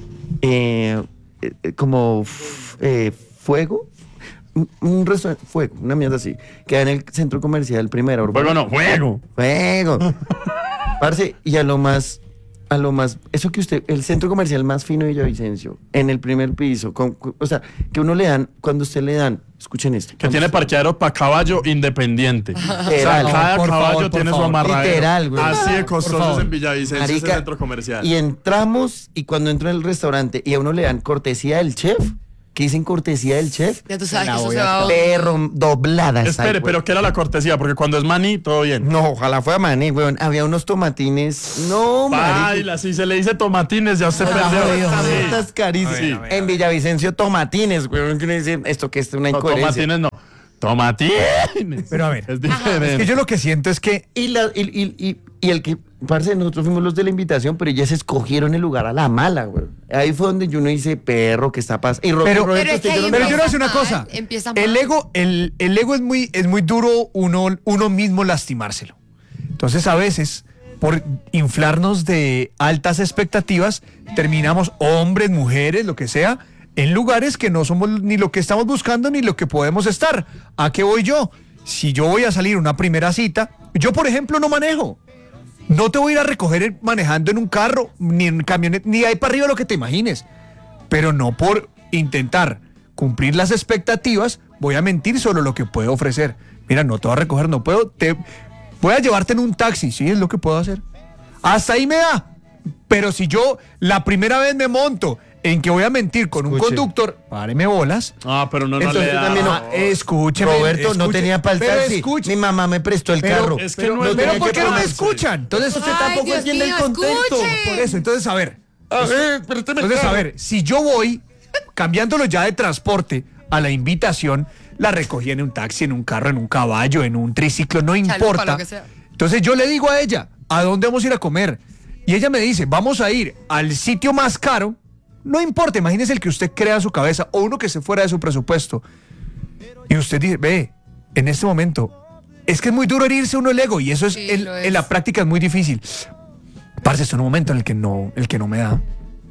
S4: Fuego. Un restaurante, Fuego, una mierda así. Queda en el centro comercial Primera Urbana.
S3: Fuego no, fuego.
S4: Fuego. Parce, y a lo más a lo más, eso que usted, el centro comercial más fino de Villavicencio, en el primer piso, o sea, que uno le dan, cuando usted le dan, escuchen esto.
S3: Que tiene parqueadero para caballo independiente. O sea,
S4: Literal.
S3: cada
S1: Por
S3: caballo
S1: favor,
S3: tiene su
S1: favor.
S3: amarradero.
S4: Literal, güey.
S3: Así de
S1: Por
S3: costosos
S1: favor.
S3: en Villavicencio ese
S4: Marica,
S3: centro comercial.
S4: Y entramos, y cuando entro en el restaurante, y a uno le dan cortesía del chef, ¿qué dicen cortesía del chef?
S5: Ya tú sabes que eso se va a...
S4: Perro, dobladas.
S3: Espere,
S4: ay,
S3: pero ¿qué era la cortesía? Porque cuando es maní, todo bien.
S4: No, ojalá fuera maní, weón. Había unos tomatines. No, marica.
S3: Baila, si se le dice tomatines, ya usted perdió.
S4: Estás carísimo.
S3: Sí.
S4: En Villavicencio, tomatines, weón. Que uno dice, esto que es una incoherencia.
S3: Tomatines no. Tomatines.
S1: Pero a ver,
S3: Es diferente.
S1: es que yo lo que siento es que
S4: Y el que, parce, nosotros fuimos los de la invitación, pero ellos escogieron el lugar a la mala, güey. Ahí fue donde yo no hice perro, ¿qué está pasando? Y
S1: Pero
S5: es que
S4: usted,
S5: ahí
S4: yo no-
S1: Pero yo le voy a decir una
S5: Empieza
S1: cosa.
S5: mal, empieza
S1: El
S5: mal.
S1: ego es muy duro uno mismo lastimárselo. Entonces, a veces, por inflarnos de altas expectativas, terminamos, hombres, mujeres, lo que sea, en lugares que no somos ni lo que estamos buscando ni lo que podemos estar. ¿A qué voy yo? Si yo voy a salir a una primera cita, yo, por ejemplo, no manejo. No te voy a ir a recoger manejando en un carro, ni en camioneta, ni ahí para arriba lo que te imagines. Pero no por intentar cumplir las expectativas, voy a mentir sobre lo que puedo ofrecer. Mira, no te voy a recoger, no puedo, voy a llevarte en un taxi, sí, es lo que puedo hacer. Hasta ahí me da. Pero si yo la primera vez me monto en que voy a mentir con un
S4: Escuche.
S1: conductor, páreme bolas.
S3: Ah, pero no
S4: Entonces
S3: le da.
S4: también no-
S1: Escúcheme.
S4: Roberto no tenía para el
S1: pero
S4: taxi.
S1: escuche.
S4: Mi mamá me prestó el
S1: Pero-
S4: carro.
S3: es que
S1: pero,
S3: no es
S1: pero
S3: de
S1: ¿por
S3: que
S1: qué no me
S3: ponerse.
S1: escuchan? Entonces
S4: usted
S5: Ay,
S4: tampoco
S5: Dios
S4: entiende el
S5: mío,
S4: contexto.
S5: escuche.
S1: por eso, entonces a ver.
S4: Présteme el
S1: Entonces, a
S4: carro.
S1: ver, si yo voy cambiándolo ya de transporte a la invitación, la recogí en un taxi, en un carro, en un caballo, en un triciclo, no
S5: Chalupa,
S1: importa.
S5: lo que sea.
S1: Entonces yo le digo a ella, ¿a dónde vamos a ir a comer? Y ella me dice, vamos a ir al sitio más caro. No importa, imagínese el que usted crea en su cabeza o uno que esté fuera de su presupuesto. Y usted dice, ve, en este momento, es que es muy duro herirse uno el ego y eso es,
S5: Sí,
S1: en,
S5: lo es.
S1: en la práctica es muy difícil. Parce, esto en un momento en el que no me da.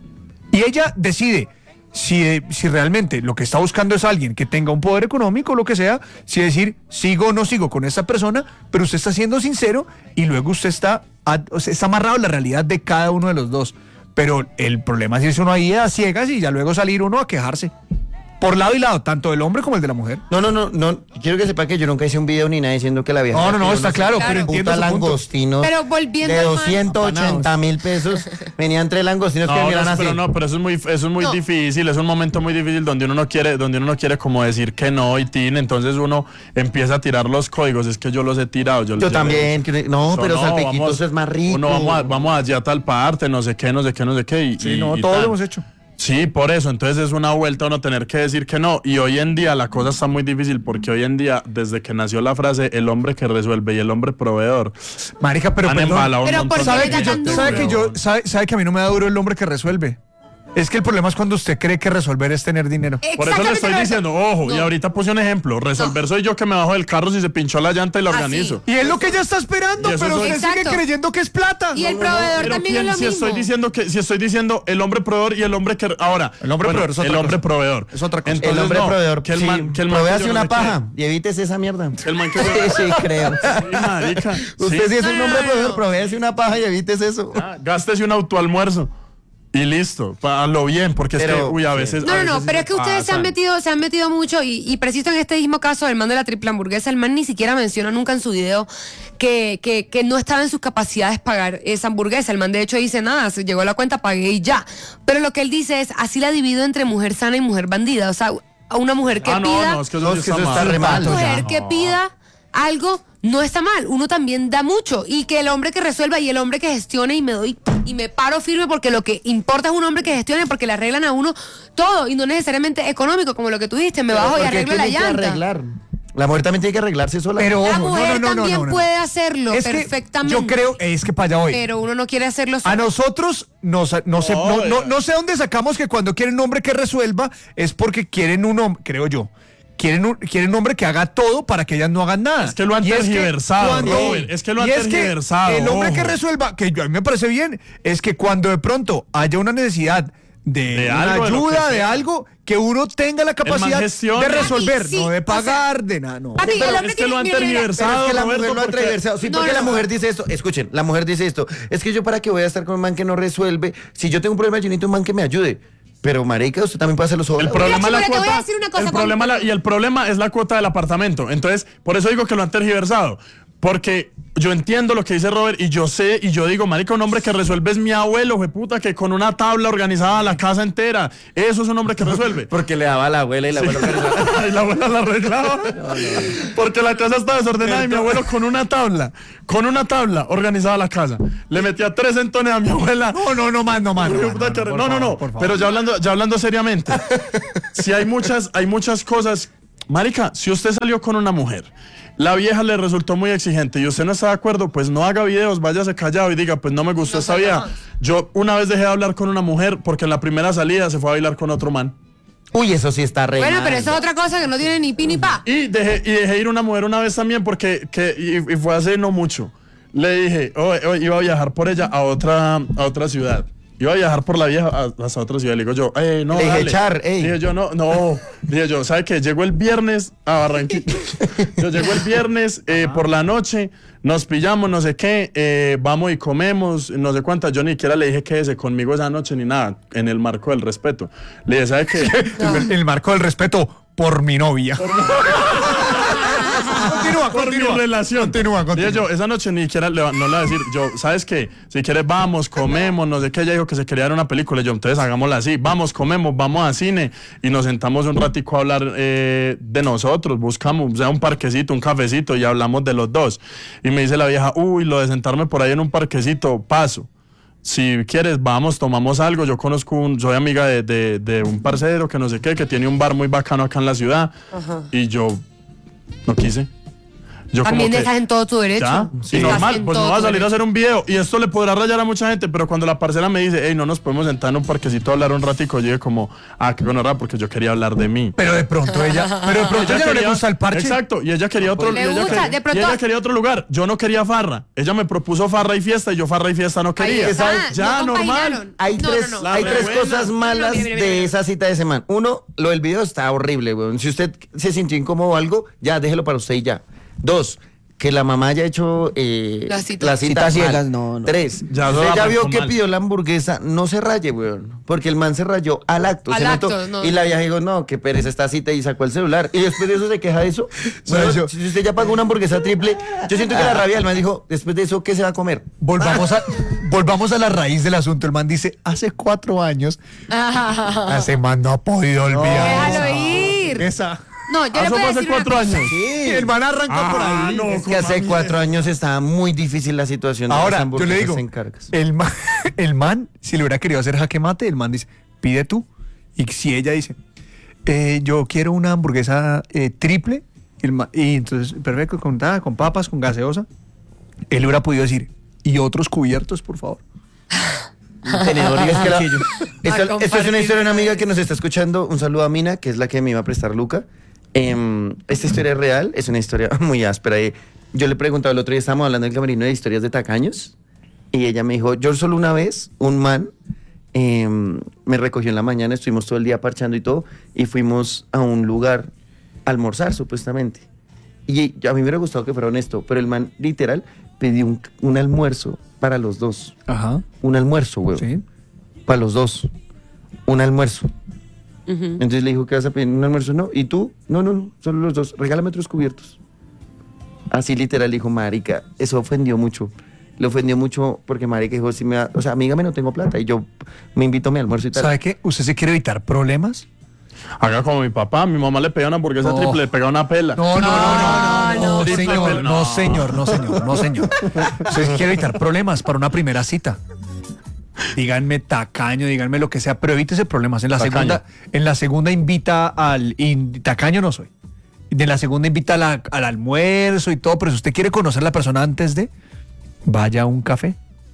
S1: Y ella decide si realmente lo que está buscando es alguien que tenga un poder económico o lo que sea, si decir sigo o no sigo con esta persona, pero usted está siendo sincero y luego usted está amarrado a la realidad de cada uno de los dos. Pero el problema es irse uno ahí a ciegas y ya luego salir uno a quejarse. Por lado y lado, tanto del hombre como el de la mujer.
S4: No. Quiero que sepa que yo nunca hice un video ni nada diciendo que la vieja.
S1: No, está claro, pero entiendo
S4: Puta
S1: su punto.
S4: langostinos.
S5: Pero volviendo
S4: de
S5: al
S4: 280,000 pesos. Venían 3 langostinos que
S3: No,
S4: vinieron así.
S3: pero eso es muy
S5: No.
S3: difícil, es un momento muy difícil donde uno no quiere como decir que no y tin, entonces uno empieza a tirar los códigos, es que yo los he tirado. Yo
S4: también. No,
S3: Eso
S4: pero
S3: no,
S4: salpiquitos es más rico.
S3: Uno vamos allá a tal parte, no sé qué.
S1: Sí, no,
S3: y
S1: todos
S3: tal.
S1: lo hemos hecho.
S3: Sí, por eso, entonces es una vuelta uno tener que decir que no. Y hoy en día la cosa está muy difícil porque hoy en día, desde que nació la frase el hombre que resuelve y el hombre proveedor,
S1: Marica, pero
S3: han
S1: perdón,
S3: embalado un
S5: Pero
S3: montón
S5: ¿por
S3: de
S5: qué
S1: ¿sabe
S5: le
S1: que yo,
S5: tan duro?
S1: sabe que a mí no me da duro el hombre que resuelve? Es que el problema es cuando usted cree que resolver es tener dinero.
S3: Por eso le estoy
S5: Exactamente,
S3: diciendo, ojo,
S5: No.
S3: y ahorita puse un ejemplo, resolver soy yo que me bajo del carro si se pinchó la llanta y lo
S5: Ah,
S3: organizo.
S1: Y es lo que ella está esperando,
S3: Y eso
S1: pero
S3: soy-
S1: usted sigue
S5: Exacto.
S1: creyendo que es plata.
S5: Y el proveedor
S3: Pero
S5: también es lo
S3: si
S5: mismo.
S3: estoy diciendo el hombre proveedor y el hombre que ahora
S1: El hombre proveedor es otra
S3: el hombre
S1: cosa.
S3: proveedor
S1: Es otra cosa.
S3: Entonces,
S4: El hombre
S3: no,
S4: proveedor.
S3: que el
S4: sí,
S3: man que
S4: provéase
S3: yo no
S4: una
S3: me
S4: paja y evítese esa mierda.
S3: quede. Que el man que yo
S4: Sí, creo.
S3: Sí, marica.
S4: Usted sí es un hombre
S5: No.
S4: proveedor, provéase una paja y evítese eso.
S3: Gástese un autoalmuerzo y listo, para lo bien, porque es
S4: Pero-
S3: que uy, a veces
S5: No,
S3: a veces
S5: pero
S3: sí
S5: es que ustedes se han metido mucho y preciso en este mismo caso del man de la triple hamburguesa, el man ni siquiera menciona nunca en su video que no estaba en sus capacidades pagar esa hamburguesa. El man de hecho dice nada, se llegó a la cuenta, pagué y ya. Pero lo que él dice es, así la divido entre mujer sana y mujer bandida. O sea, a una mujer que pida...
S3: no, es que
S4: No,
S3: eso,
S4: es
S3: sí
S4: que eso está
S3: mal.
S4: re mal.
S5: Una mujer que pida algo no está mal, uno también da mucho y que el hombre que resuelva y el hombre que gestione y me paro firme porque lo que importa es un hombre que gestione porque le arreglan a uno todo y no necesariamente económico como lo que tú dijiste, me bajo y
S4: Porque
S5: arreglo la
S4: tiene que
S5: llanta.
S4: arreglar. La mujer también tiene que arreglarse sola.
S1: Pero
S5: La
S1: ojo,
S5: mujer
S1: no.
S5: también puede hacerlo
S1: Es que
S5: perfectamente.
S1: yo creo, es que para allá voy.
S5: Pero uno no quiere hacerlo
S1: A
S5: solo.
S1: nosotros no sé dónde sacamos que cuando quieren un hombre que resuelva es porque quieren un hombre, creo yo. Quieren un hombre que haga todo para que ellas no hagan nada.
S3: Es que lo han
S1: Y
S3: tergiversado,
S1: cuando-
S3: Robert, es que lo han
S1: y
S3: tergiversado,
S1: el hombre
S3: ojo.
S1: que resuelva, que a mí me parece bien, es que cuando de pronto haya una necesidad de una
S3: algo, de lo
S1: ayuda,
S3: que
S1: de
S3: sea.
S1: algo que uno tenga la capacidad
S3: gestione.
S1: de resolver,
S5: Papi, sí,
S1: no de
S5: o
S1: pagar, de nada, no.
S5: Papi,
S3: Pero
S5: el hombre
S3: es que lo han
S5: tiene- mira,
S3: tergiversado.
S4: Pero es que la mujer
S3: Roberto,
S4: lo ha
S3: porque-
S4: atravesado. Sí, porque la mujer dice esto. Escuchen, la mujer dice esto. Es que yo para qué voy a estar con un man que no resuelve. Si yo tengo un problema, yo necesito un man que me ayude. Pero marica, usted también puede hacerlo solo.
S3: El problema es la
S5: Mira, te voy a
S3: cuota.
S5: decir una cosa,
S3: El problema
S5: Juan.
S3: y el problema es la cuota del apartamento. Entonces, por eso digo que lo han tergiversado. Porque yo entiendo lo que dice Robert y yo sé y yo digo, marica, un hombre que resuelve es mi abuelo, puta, que con una tabla organizaba la casa entera. Eso es un hombre que resuelve.
S4: Porque le daba a la abuela y la abuela organizaba.
S3: Y la abuela la arreglaba. Porque la casa estaba desordenada y mi abuelo con una tabla organizaba la casa. Le metía 3 centones a mi abuela.
S1: No más.
S3: No, pero ya hablando seriamente, si hay muchas cosas, marica, si usted salió con una mujer, la vieja le resultó muy exigente y usted no está de acuerdo, pues no haga videos, váyase callado y diga, pues no me gustó esta vieja. Yo una vez dejé de hablar con una mujer porque en la primera salida se fue a bailar con otro man.
S4: Uy, eso sí está re
S5: Bueno,
S4: mal.
S5: pero eso es otra cosa que no tiene ni pi ni pa.
S3: Y dejé ir una mujer una vez también porque y fue hace no mucho. Le dije, iba a viajar por ella a otra ciudad. Iba a viajar por la vieja hasta otra ciudad. Le digo yo, no,
S4: Le dije,
S3: dale.
S4: Char, ey.
S3: Dije yo, no. Dije yo, ¿sabe qué? Llego el viernes a Barranquilla. Yo llego el viernes por la noche, nos pillamos, no sé qué, vamos y comemos, no sé cuántas. Yo ni siquiera le dije quédese conmigo esa noche ni nada, en el marco del respeto. Le dije, ¿sabe qué?
S1: En el marco del respeto por mi novia.
S3: Por mi relación.
S1: Continúa.
S3: Dije yo, esa noche ni siquiera no le voy a decir, yo, ¿sabes qué? Si quieres vamos, comemos, no sé qué. Ella dijo que se quería ver una película. Yo, entonces hagámosla así. Vamos, comemos, vamos a cine y nos sentamos un ratico a hablar de nosotros. Buscamos, sea un parquecito, un cafecito y hablamos de los dos. Y me dice la vieja, uy, lo de sentarme por ahí en un parquecito, paso. Si quieres, vamos, tomamos algo. Yo conozco soy amiga de un parcero que no sé qué, que tiene un bar muy bacano acá en la ciudad.
S5: Ajá.
S3: Y yo no quise. Yo
S5: También
S3: como que,
S5: estás en todo tu derecho.
S3: ¿ya?
S5: Sí.
S3: Y normal,
S5: Estás en
S3: pues no
S5: todo
S3: va a
S5: tu
S3: salir a
S5: derecho.
S3: hacer un video y esto le podrá rayar a mucha gente, pero cuando la parcera me dice, hey, no nos podemos sentar en un parquecito a hablar un ratico, yo dije como, qué gonorrea, porque yo quería hablar de mí.
S1: Pero de pronto ella no le gusta el parche.
S3: Exacto, y ella quería otro,
S5: Le
S3: y ella
S5: gusta,
S3: quería-
S5: de pronto-
S3: y ella quería otro lugar. Yo no quería farra. Ella me propuso farra y fiesta y yo farra y fiesta no
S5: Ahí
S3: quería.
S5: está,
S3: Ya,
S5: no
S3: normal.
S5: compaginaron.
S4: Hay
S5: No,
S4: tres,
S5: no, no.
S4: hay
S3: La
S4: tres
S3: rebuena.
S4: cosas malas
S5: Mira.
S4: de esa cita de semana. Uno, lo del video está horrible, weón. Si usted se sintió incómodo o algo, ya déjelo para usted y ya. 2, que la mamá haya hecho
S5: La cita.
S4: la cita
S6: Citas
S4: mal.
S6: ciegas, no.
S4: 3,
S3: Ya
S4: usted
S3: eso
S4: ya
S3: arrancó
S4: vio que
S3: mal.
S4: pidió la hamburguesa, no se raye, weón. Porque el man se rayó al acto.
S5: Al
S4: se
S5: acto,
S4: notó.
S5: no.
S4: Y la vieja dijo, no, qué pereza esta cita y sacó el celular. Y después de eso se queja de eso. Bueno,
S1: yo-
S4: si usted ya pagó una hamburguesa triple, yo siento que la rabia, el man dijo, después de eso, ¿qué se va a comer?
S1: Volvamos a la raíz del asunto. El man dice, hace 4 años, ese man no ha podido olvidar.
S5: Déjalo ir.
S1: Esa.
S5: No, yo le
S3: Eso
S5: puedo
S3: fue hace
S5: decir una
S3: 4
S5: cosa.
S3: años.
S1: Sí, el man arrancó por ahí.
S3: no,
S4: Es que hace 4 años estaba muy difícil la situación de las
S1: Ahora, yo
S4: hamburguesas
S1: le digo,
S4: en Caracas.
S1: el man, si le hubiera querido hacer jaque mate, el man dice, pide tú. Y si ella dice, yo quiero una hamburguesa triple, y entonces, perfecto, con papas, con gaseosa, él hubiera podido decir, y otros cubiertos, por favor.
S4: Tenedor y cuchillo. Esto es una
S5: compartir.
S4: historia de una amiga que nos está escuchando. Un saludo a Mina, que es la que me iba a prestar Luca. Esta historia es real, es una historia muy áspera. Yo le preguntaba el otro día, estábamos hablando en el camerino de historias de tacaños, y ella me dijo, yo solo una vez, un man me recogió en la mañana, estuvimos todo el día parchando y todo, y fuimos a un lugar a almorzar, supuestamente. Y a mí me hubiera gustado que fuera honesto, pero el man literal pidió un almuerzo para los dos.
S1: Ajá.
S4: Un almuerzo, güey.
S1: Sí.
S4: Para los dos. Un almuerzo. Entonces le dijo, ¿qué vas a pedir? ¿Un almuerzo? No. ¿Y tú? No, solo los dos. Regálame otros cubiertos. Así literal dijo, marica, eso ofendió mucho. Le ofendió mucho porque marica dijo, si me da, o sea, amígame, no tengo plata. Y yo me invito a mi almuerzo y tal.
S1: ¿Sabe qué? ¿Usted se quiere evitar problemas?
S3: Haga como mi papá, mi mamá le pegaba una hamburguesa
S1: No.
S3: triple, le pegaba una pela.
S1: No,
S3: Triple
S1: señor,
S3: pela.
S1: no, señor. Usted se quiere evitar problemas para una primera cita. Díganme tacaño, díganme lo que sea, pero evítese problemas.
S3: Tacaño.
S1: En la segunda invita tacaño no soy. De la segunda invita al almuerzo y todo, pero si usted quiere conocer a la persona antes de, vaya a un café.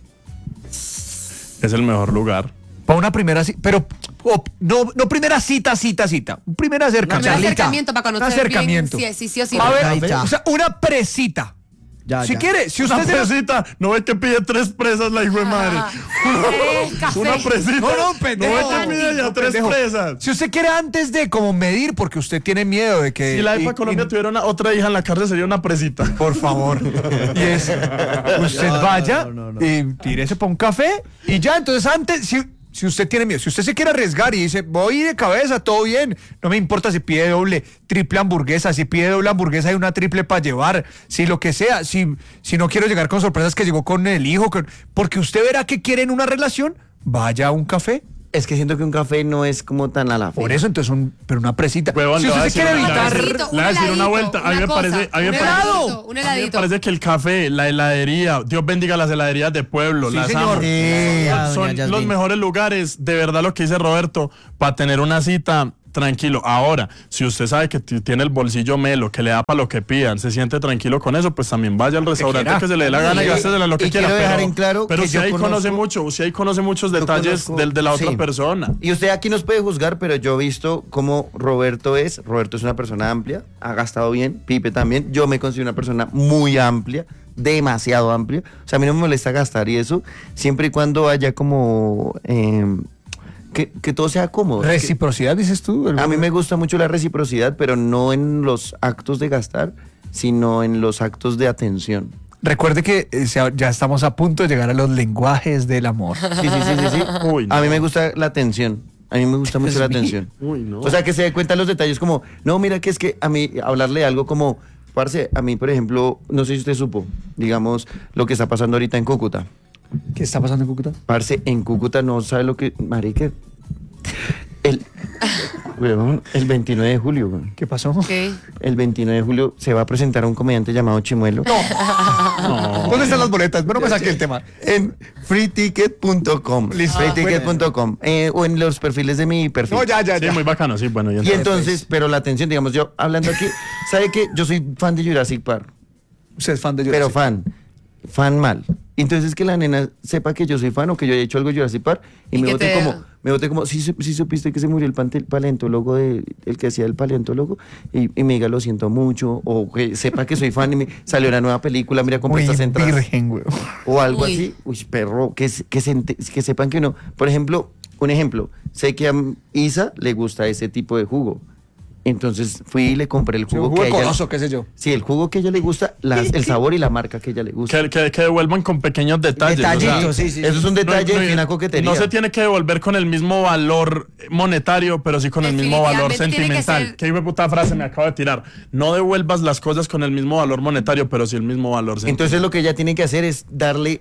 S3: Es el mejor lugar.
S1: Para una primera cita, pero no primera cita. Un primer acercamiento.
S5: Un acercamiento para conocer
S1: Un acercamiento.
S5: bien, sí o sí.
S1: A ver, o sea, una presita. Si quiere, si usted
S3: una presita, no ve que pide 3 presas la hijo de madre. Una presita.
S1: No, pendejo.
S3: No ve que pide ya 3 presas.
S1: Si usted quiere antes de como medir, porque usted tiene miedo de que...
S3: Si la EPA Colombia tuviera otra hija en la cárcel, sería una presita.
S1: Por favor. Y es, usted vaya y tírese para un café y ya, entonces antes, si usted tiene miedo, si usted se quiere arriesgar y dice, voy de cabeza, todo bien, no me importa si pide doble, triple hamburguesa, si pide doble hamburguesa hay una triple para llevar, si lo que sea, si no quiero llegar con sorpresas que llegó con el hijo, porque usted verá que quiere en una relación, vaya a un café.
S4: Es que siento que un café no es como tan a la fe.
S1: Por eso, entonces, pero una presita.
S3: Huevón,
S1: si usted se quiere evitar...
S3: Le voy a decir una vuelta. A mí me parece...
S5: Un heladito.
S3: Me parece que el café, la heladería, Dios bendiga las heladerías de pueblo,
S1: Sí,
S3: las
S1: señor.
S3: amo. Son los mejores lugares, de verdad lo que dice Roberto, para tener una cita tranquilo. Ahora, si usted sabe que tiene el bolsillo melo, que le da para lo que pidan, se siente tranquilo con eso, pues también vaya al restaurante que se le dé la gana y gástesela lo que quiera.
S4: Quiero dejar en claro
S3: pero
S4: que
S3: usted
S4: yo
S3: ahí conoce
S4: conozco-
S3: mucho, usted ahí conoce muchos detalles de la otra persona.
S4: Y usted aquí nos puede juzgar, pero yo he visto cómo Roberto es una persona amplia, ha gastado bien, Pipe también, yo me considero una persona muy amplia, demasiado amplia, o sea, a mí no me molesta gastar y eso, siempre y cuando haya como... que todo sea cómodo.
S1: Reciprocidad, dices tú.
S4: A mí me gusta mucho la reciprocidad, pero no en los actos de gastar, sino en los actos de atención.
S1: Recuerde que ya estamos a punto de llegar a los lenguajes del amor.
S4: Sí.
S3: Uy, no.
S4: A mí me gusta la atención. A mí me gusta mucho la atención.
S3: Uy, no.
S4: O sea, que se dé cuenta los detalles como, no, mira que es que a mí hablarle de algo como, parce, a mí, por ejemplo, no sé si usted supo, digamos, lo que está pasando ahorita en Cúcuta.
S1: ¿Qué está pasando en Cúcuta?
S4: Parce, en Cúcuta no sabe lo que, marica, el 29 de julio, güey.
S1: ¿Qué pasó?
S5: Okay.
S4: El 29 de julio se va a presentar un comediante llamado Chimuelo.
S3: No.
S1: ¿Dónde están las boletas? Bueno, me saqué el tema.
S4: En freeticket.com.
S1: Listo.
S4: Freeticket.com. O en los perfiles de mi perfil.
S1: No, ya.
S3: Sí, muy bacano, sí, bueno.
S4: Y entonces, pero la atención, digamos, yo hablando aquí, ¿sabe qué? Yo soy fan de Jurassic Park,
S1: Usted es fan de
S4: pero
S1: Jurassic.
S4: fan mal. Entonces que la nena sepa que yo soy fan o que yo he hecho algo de Jurassic Park y me vote como, sí supiste que se murió el paleontólogo, el que hacía el paleontólogo, y me diga lo siento mucho, o que sepa que soy fan y me salió una nueva película, mira, compré
S1: Muy
S4: estas entradas.
S1: virgen, güey.
S4: O algo
S5: Uy.
S4: así, uy, perro, que sepan que uno, por ejemplo, un ejemplo, sé que a Isa le gusta ese tipo de jugo. Entonces fui y le compré el jugo,
S1: Jugo
S4: que a ella...
S1: coloso, qué sé yo.
S4: Sí, el jugo que a ella le gusta, el sabor y la marca que a ella le gusta.
S3: Que devuelvan con pequeños detalles.
S6: Detallitos,
S3: o sea,
S6: sí.
S4: Eso es un detalle de fina coquetería.
S3: No se tiene que devolver con el mismo valor monetario, pero sí con el mismo valor
S5: Definitivamente tiene que
S3: sentimental.
S5: ser-
S3: ¿Qué hijo de puta frase me acabo de tirar? No devuelvas las cosas con el mismo valor monetario, pero sí el mismo valor sentimental.
S4: Entonces lo que ella tiene que hacer es darle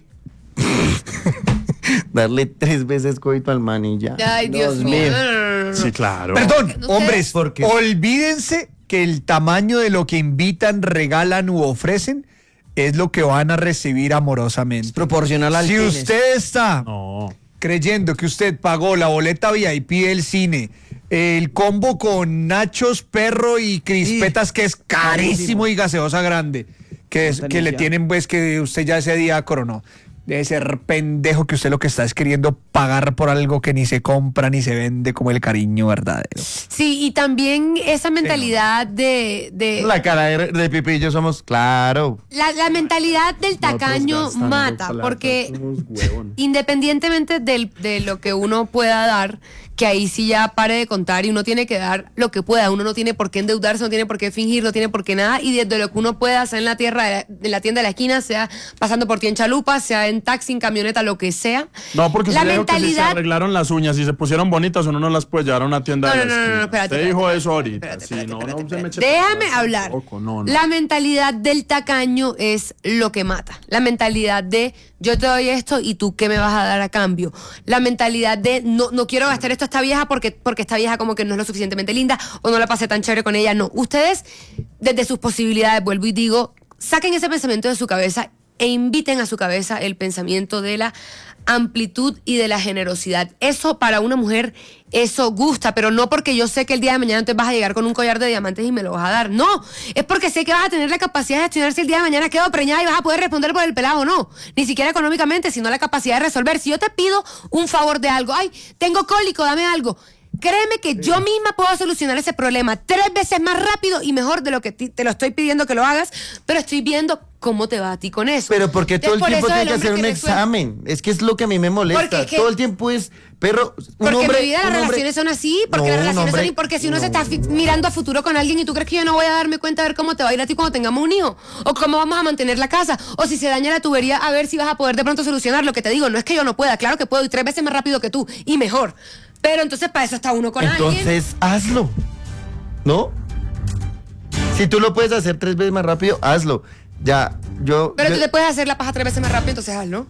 S4: 3 veces coito al man y ya.
S5: Ay, Dios mío. No.
S3: Sí, claro.
S1: Perdón,
S5: Ustedes-
S1: hombres,
S4: ¿Por qué?
S1: olvídense que el tamaño de lo que invitan, regalan u ofrecen es lo que van a recibir amorosamente.
S6: Proporcional al
S1: Si
S6: pene.
S1: usted está
S3: No.
S1: creyendo que usted pagó la boleta VIP del cine, el combo con nachos, perro y crispetas, que es carísimo, y gaseosa grande, que le tienen, pues, que usted ya ese día coronó. Debe ser pendejo que usted lo que está es queriendo pagar por algo que ni se compra ni se vende, como el cariño verdadero.
S5: Sí, y también esa mentalidad de
S4: La cara de Pipi y yo somos, claro.
S5: la mentalidad del tacaño
S3: gastando
S5: mata,
S3: plata,
S5: porque
S3: somos huevón.
S5: independientemente de lo que uno pueda dar, que ahí sí ya pare de contar y uno tiene que dar lo que pueda, uno no tiene por qué endeudarse, no tiene por qué fingir, no tiene por qué nada, y desde lo que uno pueda hacer en la tienda de la esquina, sea pasando por ti en chalupa, sea en taxi, en camioneta, lo que sea.
S3: No, porque
S5: la
S3: usted dijo que si se
S5: mentalidad...
S3: arreglaron las uñas y se pusieron bonitas, uno no las puede llevar a una tienda
S5: No,
S3: de la
S5: no, no,
S3: esquina.
S5: no, espérate,
S3: Usted dijo
S5: espérate,
S3: eso ahorita.
S5: espérate,
S3: Sí,
S5: espérate,
S3: no,
S5: espérate,
S3: no se me eche
S5: Déjame
S3: para atrás
S5: hablar.
S3: tampoco, no.
S5: La mentalidad del tacaño es lo que mata. La mentalidad de yo te doy esto y tú qué me vas a dar a cambio. La mentalidad de no quiero gastar esto a esta vieja porque esta vieja como que no es lo suficientemente linda o no la pasé tan chévere con ella. No, ustedes desde sus posibilidades, vuelvo y digo, saquen ese pensamiento de su cabeza e inviten a su cabeza el pensamiento de la amplitud y de la generosidad. Eso para una mujer, eso gusta, pero no porque yo sé que el día de mañana entonces vas a llegar con un collar de diamantes y me lo vas a dar. No, es porque sé que vas a tener la capacidad de gestionar si el día de mañana quedo preñada y vas a poder responder por el pelado o no. Ni siquiera económicamente, sino la capacidad de resolver. Si yo te pido un favor de algo, ay, tengo cólico, dame algo. Créeme que yo misma puedo solucionar ese problema 3 veces más rápido y mejor de lo que te lo estoy pidiendo que lo hagas, pero estoy viendo cómo te va a ti con eso.
S4: Pero ¿por qué todo el
S5: Entonces,
S4: tiempo
S5: por eso
S4: tiene que
S5: el
S4: hacer
S5: hombre
S4: un
S5: que resuelve-
S4: examen? Es que es lo que a mí me molesta.
S5: Porque es que-
S4: Todo el tiempo es, perro, un
S5: Porque
S4: hombre...
S5: en mi vida las
S4: un hombre-
S5: relaciones son así, porque
S4: No,
S5: las
S4: un
S5: relaciones
S4: hombre-
S5: son así, porque si uno se está mirando a futuro con alguien y tú crees que yo no voy a darme cuenta a ver cómo te va a ir a ti cuando tengamos un hijo, o cómo vamos a mantener la casa, o si se daña la tubería, a ver si vas a poder de pronto solucionar. Lo que te digo, no es que yo no pueda, claro que puedo y 3 veces más rápido que tú, y mejor. Pero entonces para eso está uno con alguien.
S4: Entonces, hazlo. ¿No? Si tú lo puedes hacer 3 veces más rápido, hazlo. Ya,
S5: Pero
S4: yo-
S5: tú te puedes hacer la paja 3 veces más rápido, entonces hazlo.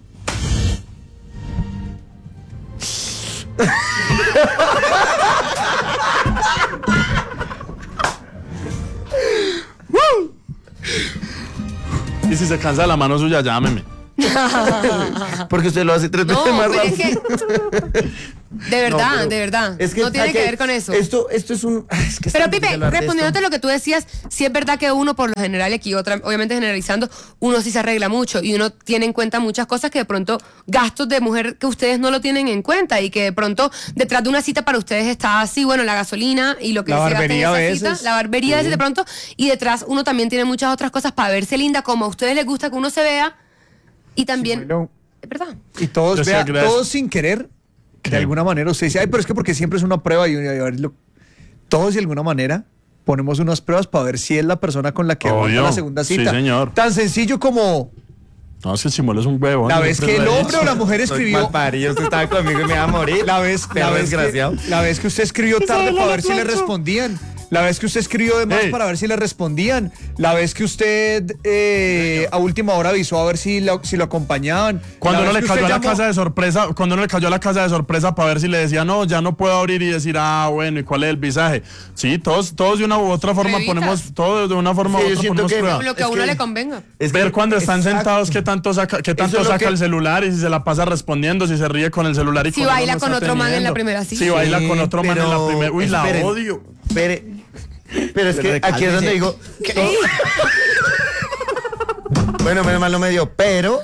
S3: Y si se cansa la mano suya, llámeme.
S4: Porque usted lo hace 3
S5: No,
S4: veces más
S5: pero es
S4: rápido.
S5: que. De verdad,
S4: No, pero
S5: de verdad.
S4: es que
S5: no tiene
S4: hay
S5: que ver con eso.
S4: Esto es un... es que
S5: Pero
S4: está
S5: Pipe,
S4: difícil hablar de
S5: respondiéndote
S4: esto.
S5: lo que tú decías, sí es verdad que uno por lo general, y aquí otra, obviamente generalizando, uno sí se arregla mucho y uno tiene en cuenta muchas cosas que de pronto, gastos de mujer que ustedes no lo tienen en cuenta y que de pronto detrás de una cita para ustedes está así, bueno, la gasolina y lo que
S1: La
S5: se gasta en
S1: barbería
S5: esa
S1: a veces.
S5: cita, la barbería a veces de pronto, y detrás uno también tiene muchas otras cosas para verse linda, como a ustedes les gusta que uno se vea y también...
S1: Chimuelo,
S5: Es verdad.
S1: y todos,
S3: Yo sé,
S1: vea,
S3: gracias.
S1: todos sin querer, de alguna manera usted dice, ay, pero es que porque siempre es una prueba y a verlo. Todos de alguna manera ponemos unas pruebas para ver si es la persona con la que
S3: Obvio.
S1: aguanta la segunda
S3: Sí,
S1: cita.
S3: señor.
S1: Tan sencillo como
S3: No, si el Chimuelo es un huevo.
S1: la vez que el hombre o la mujer
S4: Soy
S1: escribió.
S4: malparido, usted estaba conmigo y me iba a morir.
S1: La vez
S4: desgraciado.
S1: la vez que usted escribió tarde para ver si le respondían. La vez que usted escribió de más
S3: Ey.
S1: para ver si le respondían. La vez que usted a última hora avisó a ver si lo acompañaban.
S3: Cuando
S1: La
S3: uno
S1: vez
S3: le
S1: que
S3: cayó a
S1: usted
S3: la
S1: llamó-
S3: casa de sorpresa, cuando uno le cayó a la casa de sorpresa para ver si le decía, no, ya no puedo abrir y decir, ah, bueno, ¿y cuál es el visaje? Sí, todos de una u otra forma
S5: Pruebitas.
S3: ponemos, todos de una forma
S4: Sí,
S3: u
S4: yo
S3: otra
S4: siento
S3: ponemos
S4: que-
S3: prueba.
S5: Lo que a
S4: Es
S5: uno
S4: que-
S5: le convenga.
S4: Es que-
S3: Ver cuando están
S4: exacto.
S3: sentados qué tanto saca
S4: es lo
S3: saca
S4: que-
S3: el celular y si se la pasa respondiendo, si se ríe con el celular y
S5: Si
S3: con uno
S5: baila
S3: no
S5: con
S3: está
S5: otro man en la
S3: teniendo.
S5: primera cita.
S3: Si baila
S4: Sí,
S3: con otro man en la
S4: pero
S3: primera. Uy, la
S4: esperen.
S3: odio.
S4: Pero es que aquí es donde digo... Bueno, menos mal no me dio, pero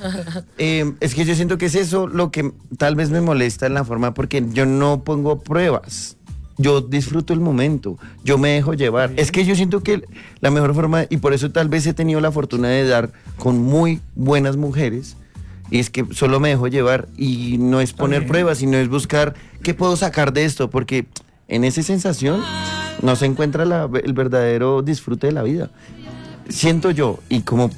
S4: es que yo siento que es eso lo que tal vez me molesta en la forma, porque yo no pongo pruebas. Yo disfruto el momento, yo me dejo llevar. Es que yo siento que la mejor forma, y por eso tal vez he tenido la fortuna de dar con muy buenas mujeres, y es que solo me dejo llevar y no es poner pruebas, sino es buscar qué puedo sacar de esto, porque en esa sensación no se encuentra el verdadero disfrute de la vida. Siento yo, y como,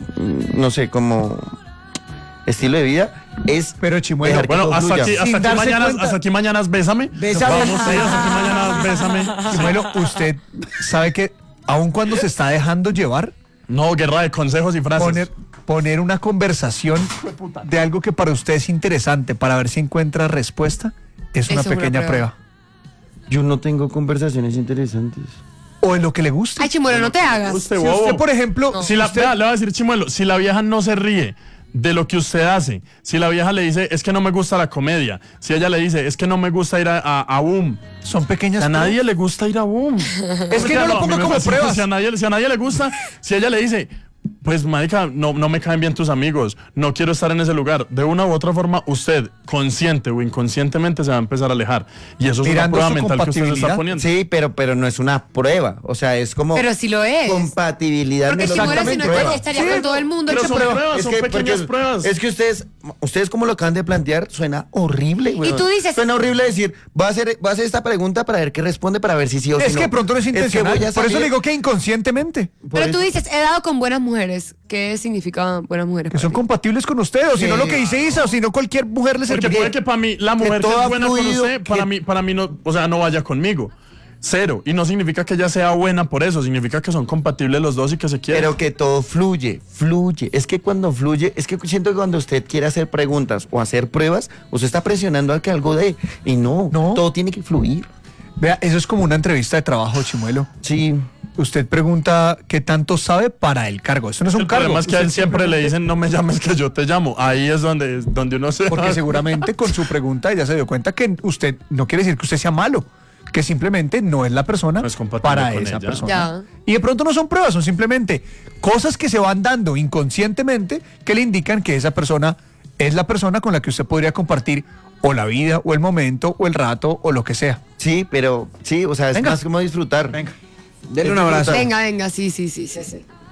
S4: no sé, como estilo de vida, es
S1: Pero Chimuelo,
S4: dejar que
S3: Bueno,
S4: todo
S3: hasta
S4: fluya.
S3: aquí,
S1: Sin darse cuenta.
S3: hasta aquí mañanas bésame.
S6: Bésame.
S3: Vamos a ir hasta aquí mañana bésame.
S1: Chimuelo, usted sabe que aun cuando se está dejando llevar,
S3: No, guerra de consejos y frases.
S1: poner una conversación de algo que para usted es interesante para ver si encuentra respuesta es una
S5: Eso es una
S1: pequeña
S5: prueba.
S1: prueba.
S4: Yo no tengo conversaciones interesantes.
S1: O en lo que le guste.
S5: Ay, Chimuelo, no te hagas.
S3: Usted,
S1: Si
S3: bobo.
S1: usted, por ejemplo,
S3: Si la,
S1: usted-
S3: vea, le voy a decir, Chimuelo, si la vieja no se ríe de lo que usted hace, si la vieja le dice, es que no me gusta la comedia, si ella le dice, es que no me gusta ir a Boom,
S1: son pequeñas
S3: a
S1: pruebas.
S3: nadie le gusta ir a Boom.
S1: Es que no lo
S3: a mí
S1: ponga
S3: me
S1: como
S3: fascina.
S1: pruebas.
S3: Si a nadie le gusta, si ella le dice, pues, marica, no me caen bien tus amigos, no quiero estar en ese lugar, de una u otra forma, usted, consciente o inconscientemente, se va a empezar a alejar. Y eso es
S1: Mirando
S3: una prueba
S1: su
S3: mental que usted se está
S1: compatibilidad.
S3: poniendo.
S4: Sí, pero no es una prueba. O sea, es como
S5: Pero sí lo es.
S4: compatibilidad.
S5: Porque
S4: de los-
S5: Chimuelo, si no
S4: Exactamente.
S5: estaría, estaría con todo el mundo.
S3: pero
S5: hecho
S3: son
S5: prueba.
S3: pruebas, son pequeñas
S4: porque
S3: pruebas.
S4: Es que ustedes como lo acaban de plantear, suena horrible, güey.
S5: Y tú dices-
S4: Suena horrible decir, va a hacer esta pregunta para ver qué responde, para ver si sí o si
S1: Es
S4: no.
S1: que de pronto no es
S4: que
S1: intencional.
S4: voy a
S1: Por eso
S4: salir-
S1: le digo que inconscientemente.
S4: por
S5: Pero tú
S4: eso-
S5: dices, he dado con buenas mujeres. ¿Qué significa buenas mujeres?
S1: Que
S5: para
S1: son
S5: ti?
S1: compatibles con usted, o si no lo que dice Isa, o si no cualquier mujer le
S3: Porque
S1: serviría.
S3: puede que para mí, la mujer que
S4: todo
S3: es buena con
S4: fluido,
S3: usted,
S4: que-
S3: para mí no, o sea, no vaya conmigo. Cero. Y no significa que ella sea buena por eso, significa que son compatibles los dos y que se quieren.
S4: Pero que todo fluye. Es que cuando fluye, es que siento que cuando usted quiere hacer preguntas o hacer pruebas, usted está presionando a que algo dé. Y no, todo tiene que fluir.
S1: Vea, eso es como una entrevista de trabajo, Chimuelo.
S4: Sí.
S1: Usted pregunta qué tanto sabe para el cargo. Eso no es un
S3: el
S1: cargo.
S3: problema es que a él
S1: Usted
S3: siempre le
S1: simplemente-
S3: dicen, no me llames que yo te llamo. Ahí es donde uno se
S1: Porque seguramente con su pregunta ella se dio cuenta que usted no quiere decir que usted sea malo, que simplemente no es la persona
S3: No es compatible
S1: para
S3: con
S1: esa
S3: ella.
S1: persona.
S5: Ya.
S1: Y de pronto no son pruebas, son simplemente cosas que se van dando inconscientemente que le indican que esa persona es la persona con la que usted podría compartir o la vida, o el momento, o el rato, o lo que sea.
S4: Sí, pero sí, o sea, es
S1: Venga.
S4: más como disfrutar.
S1: Venga.
S6: Denle un abrazo.
S5: Venga, venga, sí.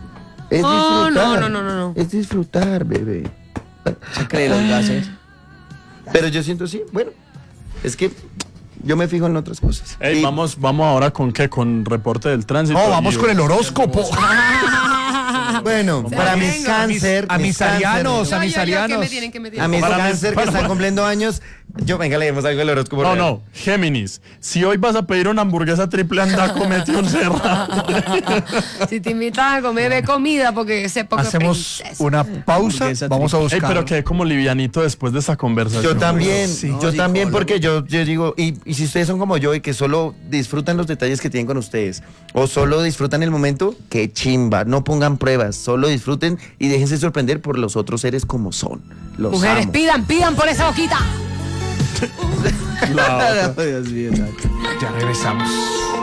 S4: Es
S5: Oh,
S4: disfrutar.
S5: no.
S4: Es disfrutar, bebé.
S6: Se cree los gases.
S4: Pero yo siento sí, bueno, es que yo me fijo en otras cosas.
S3: Ey,
S4: Y-
S3: vamos ahora con qué, con reporte del tránsito.
S1: No, vamos con el horóscopo.
S4: Bueno, para mis
S5: venga.
S4: cáncer,
S1: A mis arianos,
S5: No,
S1: a mis
S5: ¿qué me
S1: arianos.
S5: tienen, qué me
S4: a
S5: tienen?
S4: mis
S3: Para mis-
S4: cáncer que
S3: para-
S4: están cumpliendo años, venga, leemos algo del horóscopo. real.
S3: No, Géminis. Si hoy vas a pedir una hamburguesa triple, anda, comete un cerrado.
S5: Si te invitan a comer de comida, porque sé poco
S1: Hacemos
S5: princesa.
S1: una pausa.
S6: Hamburguesa
S1: Vamos a
S3: Ey,
S1: buscar.
S3: pero quedé como livianito después de esta conversación.
S4: Yo también,
S1: Sí.
S4: yo
S6: No,
S4: también,
S6: psicólogo.
S4: porque yo digo, y si ustedes son como yo y que solo disfrutan los detalles que tienen con ustedes, o solo disfrutan el momento, qué chimba, no pongan pruebas, solo disfruten y déjense sorprender por los otros seres como son. Los
S5: Mujeres,
S4: amo.
S5: pidan por esa boquita.
S3: La otra.
S6: Dios mío, Nacho.
S1: Ya regresamos.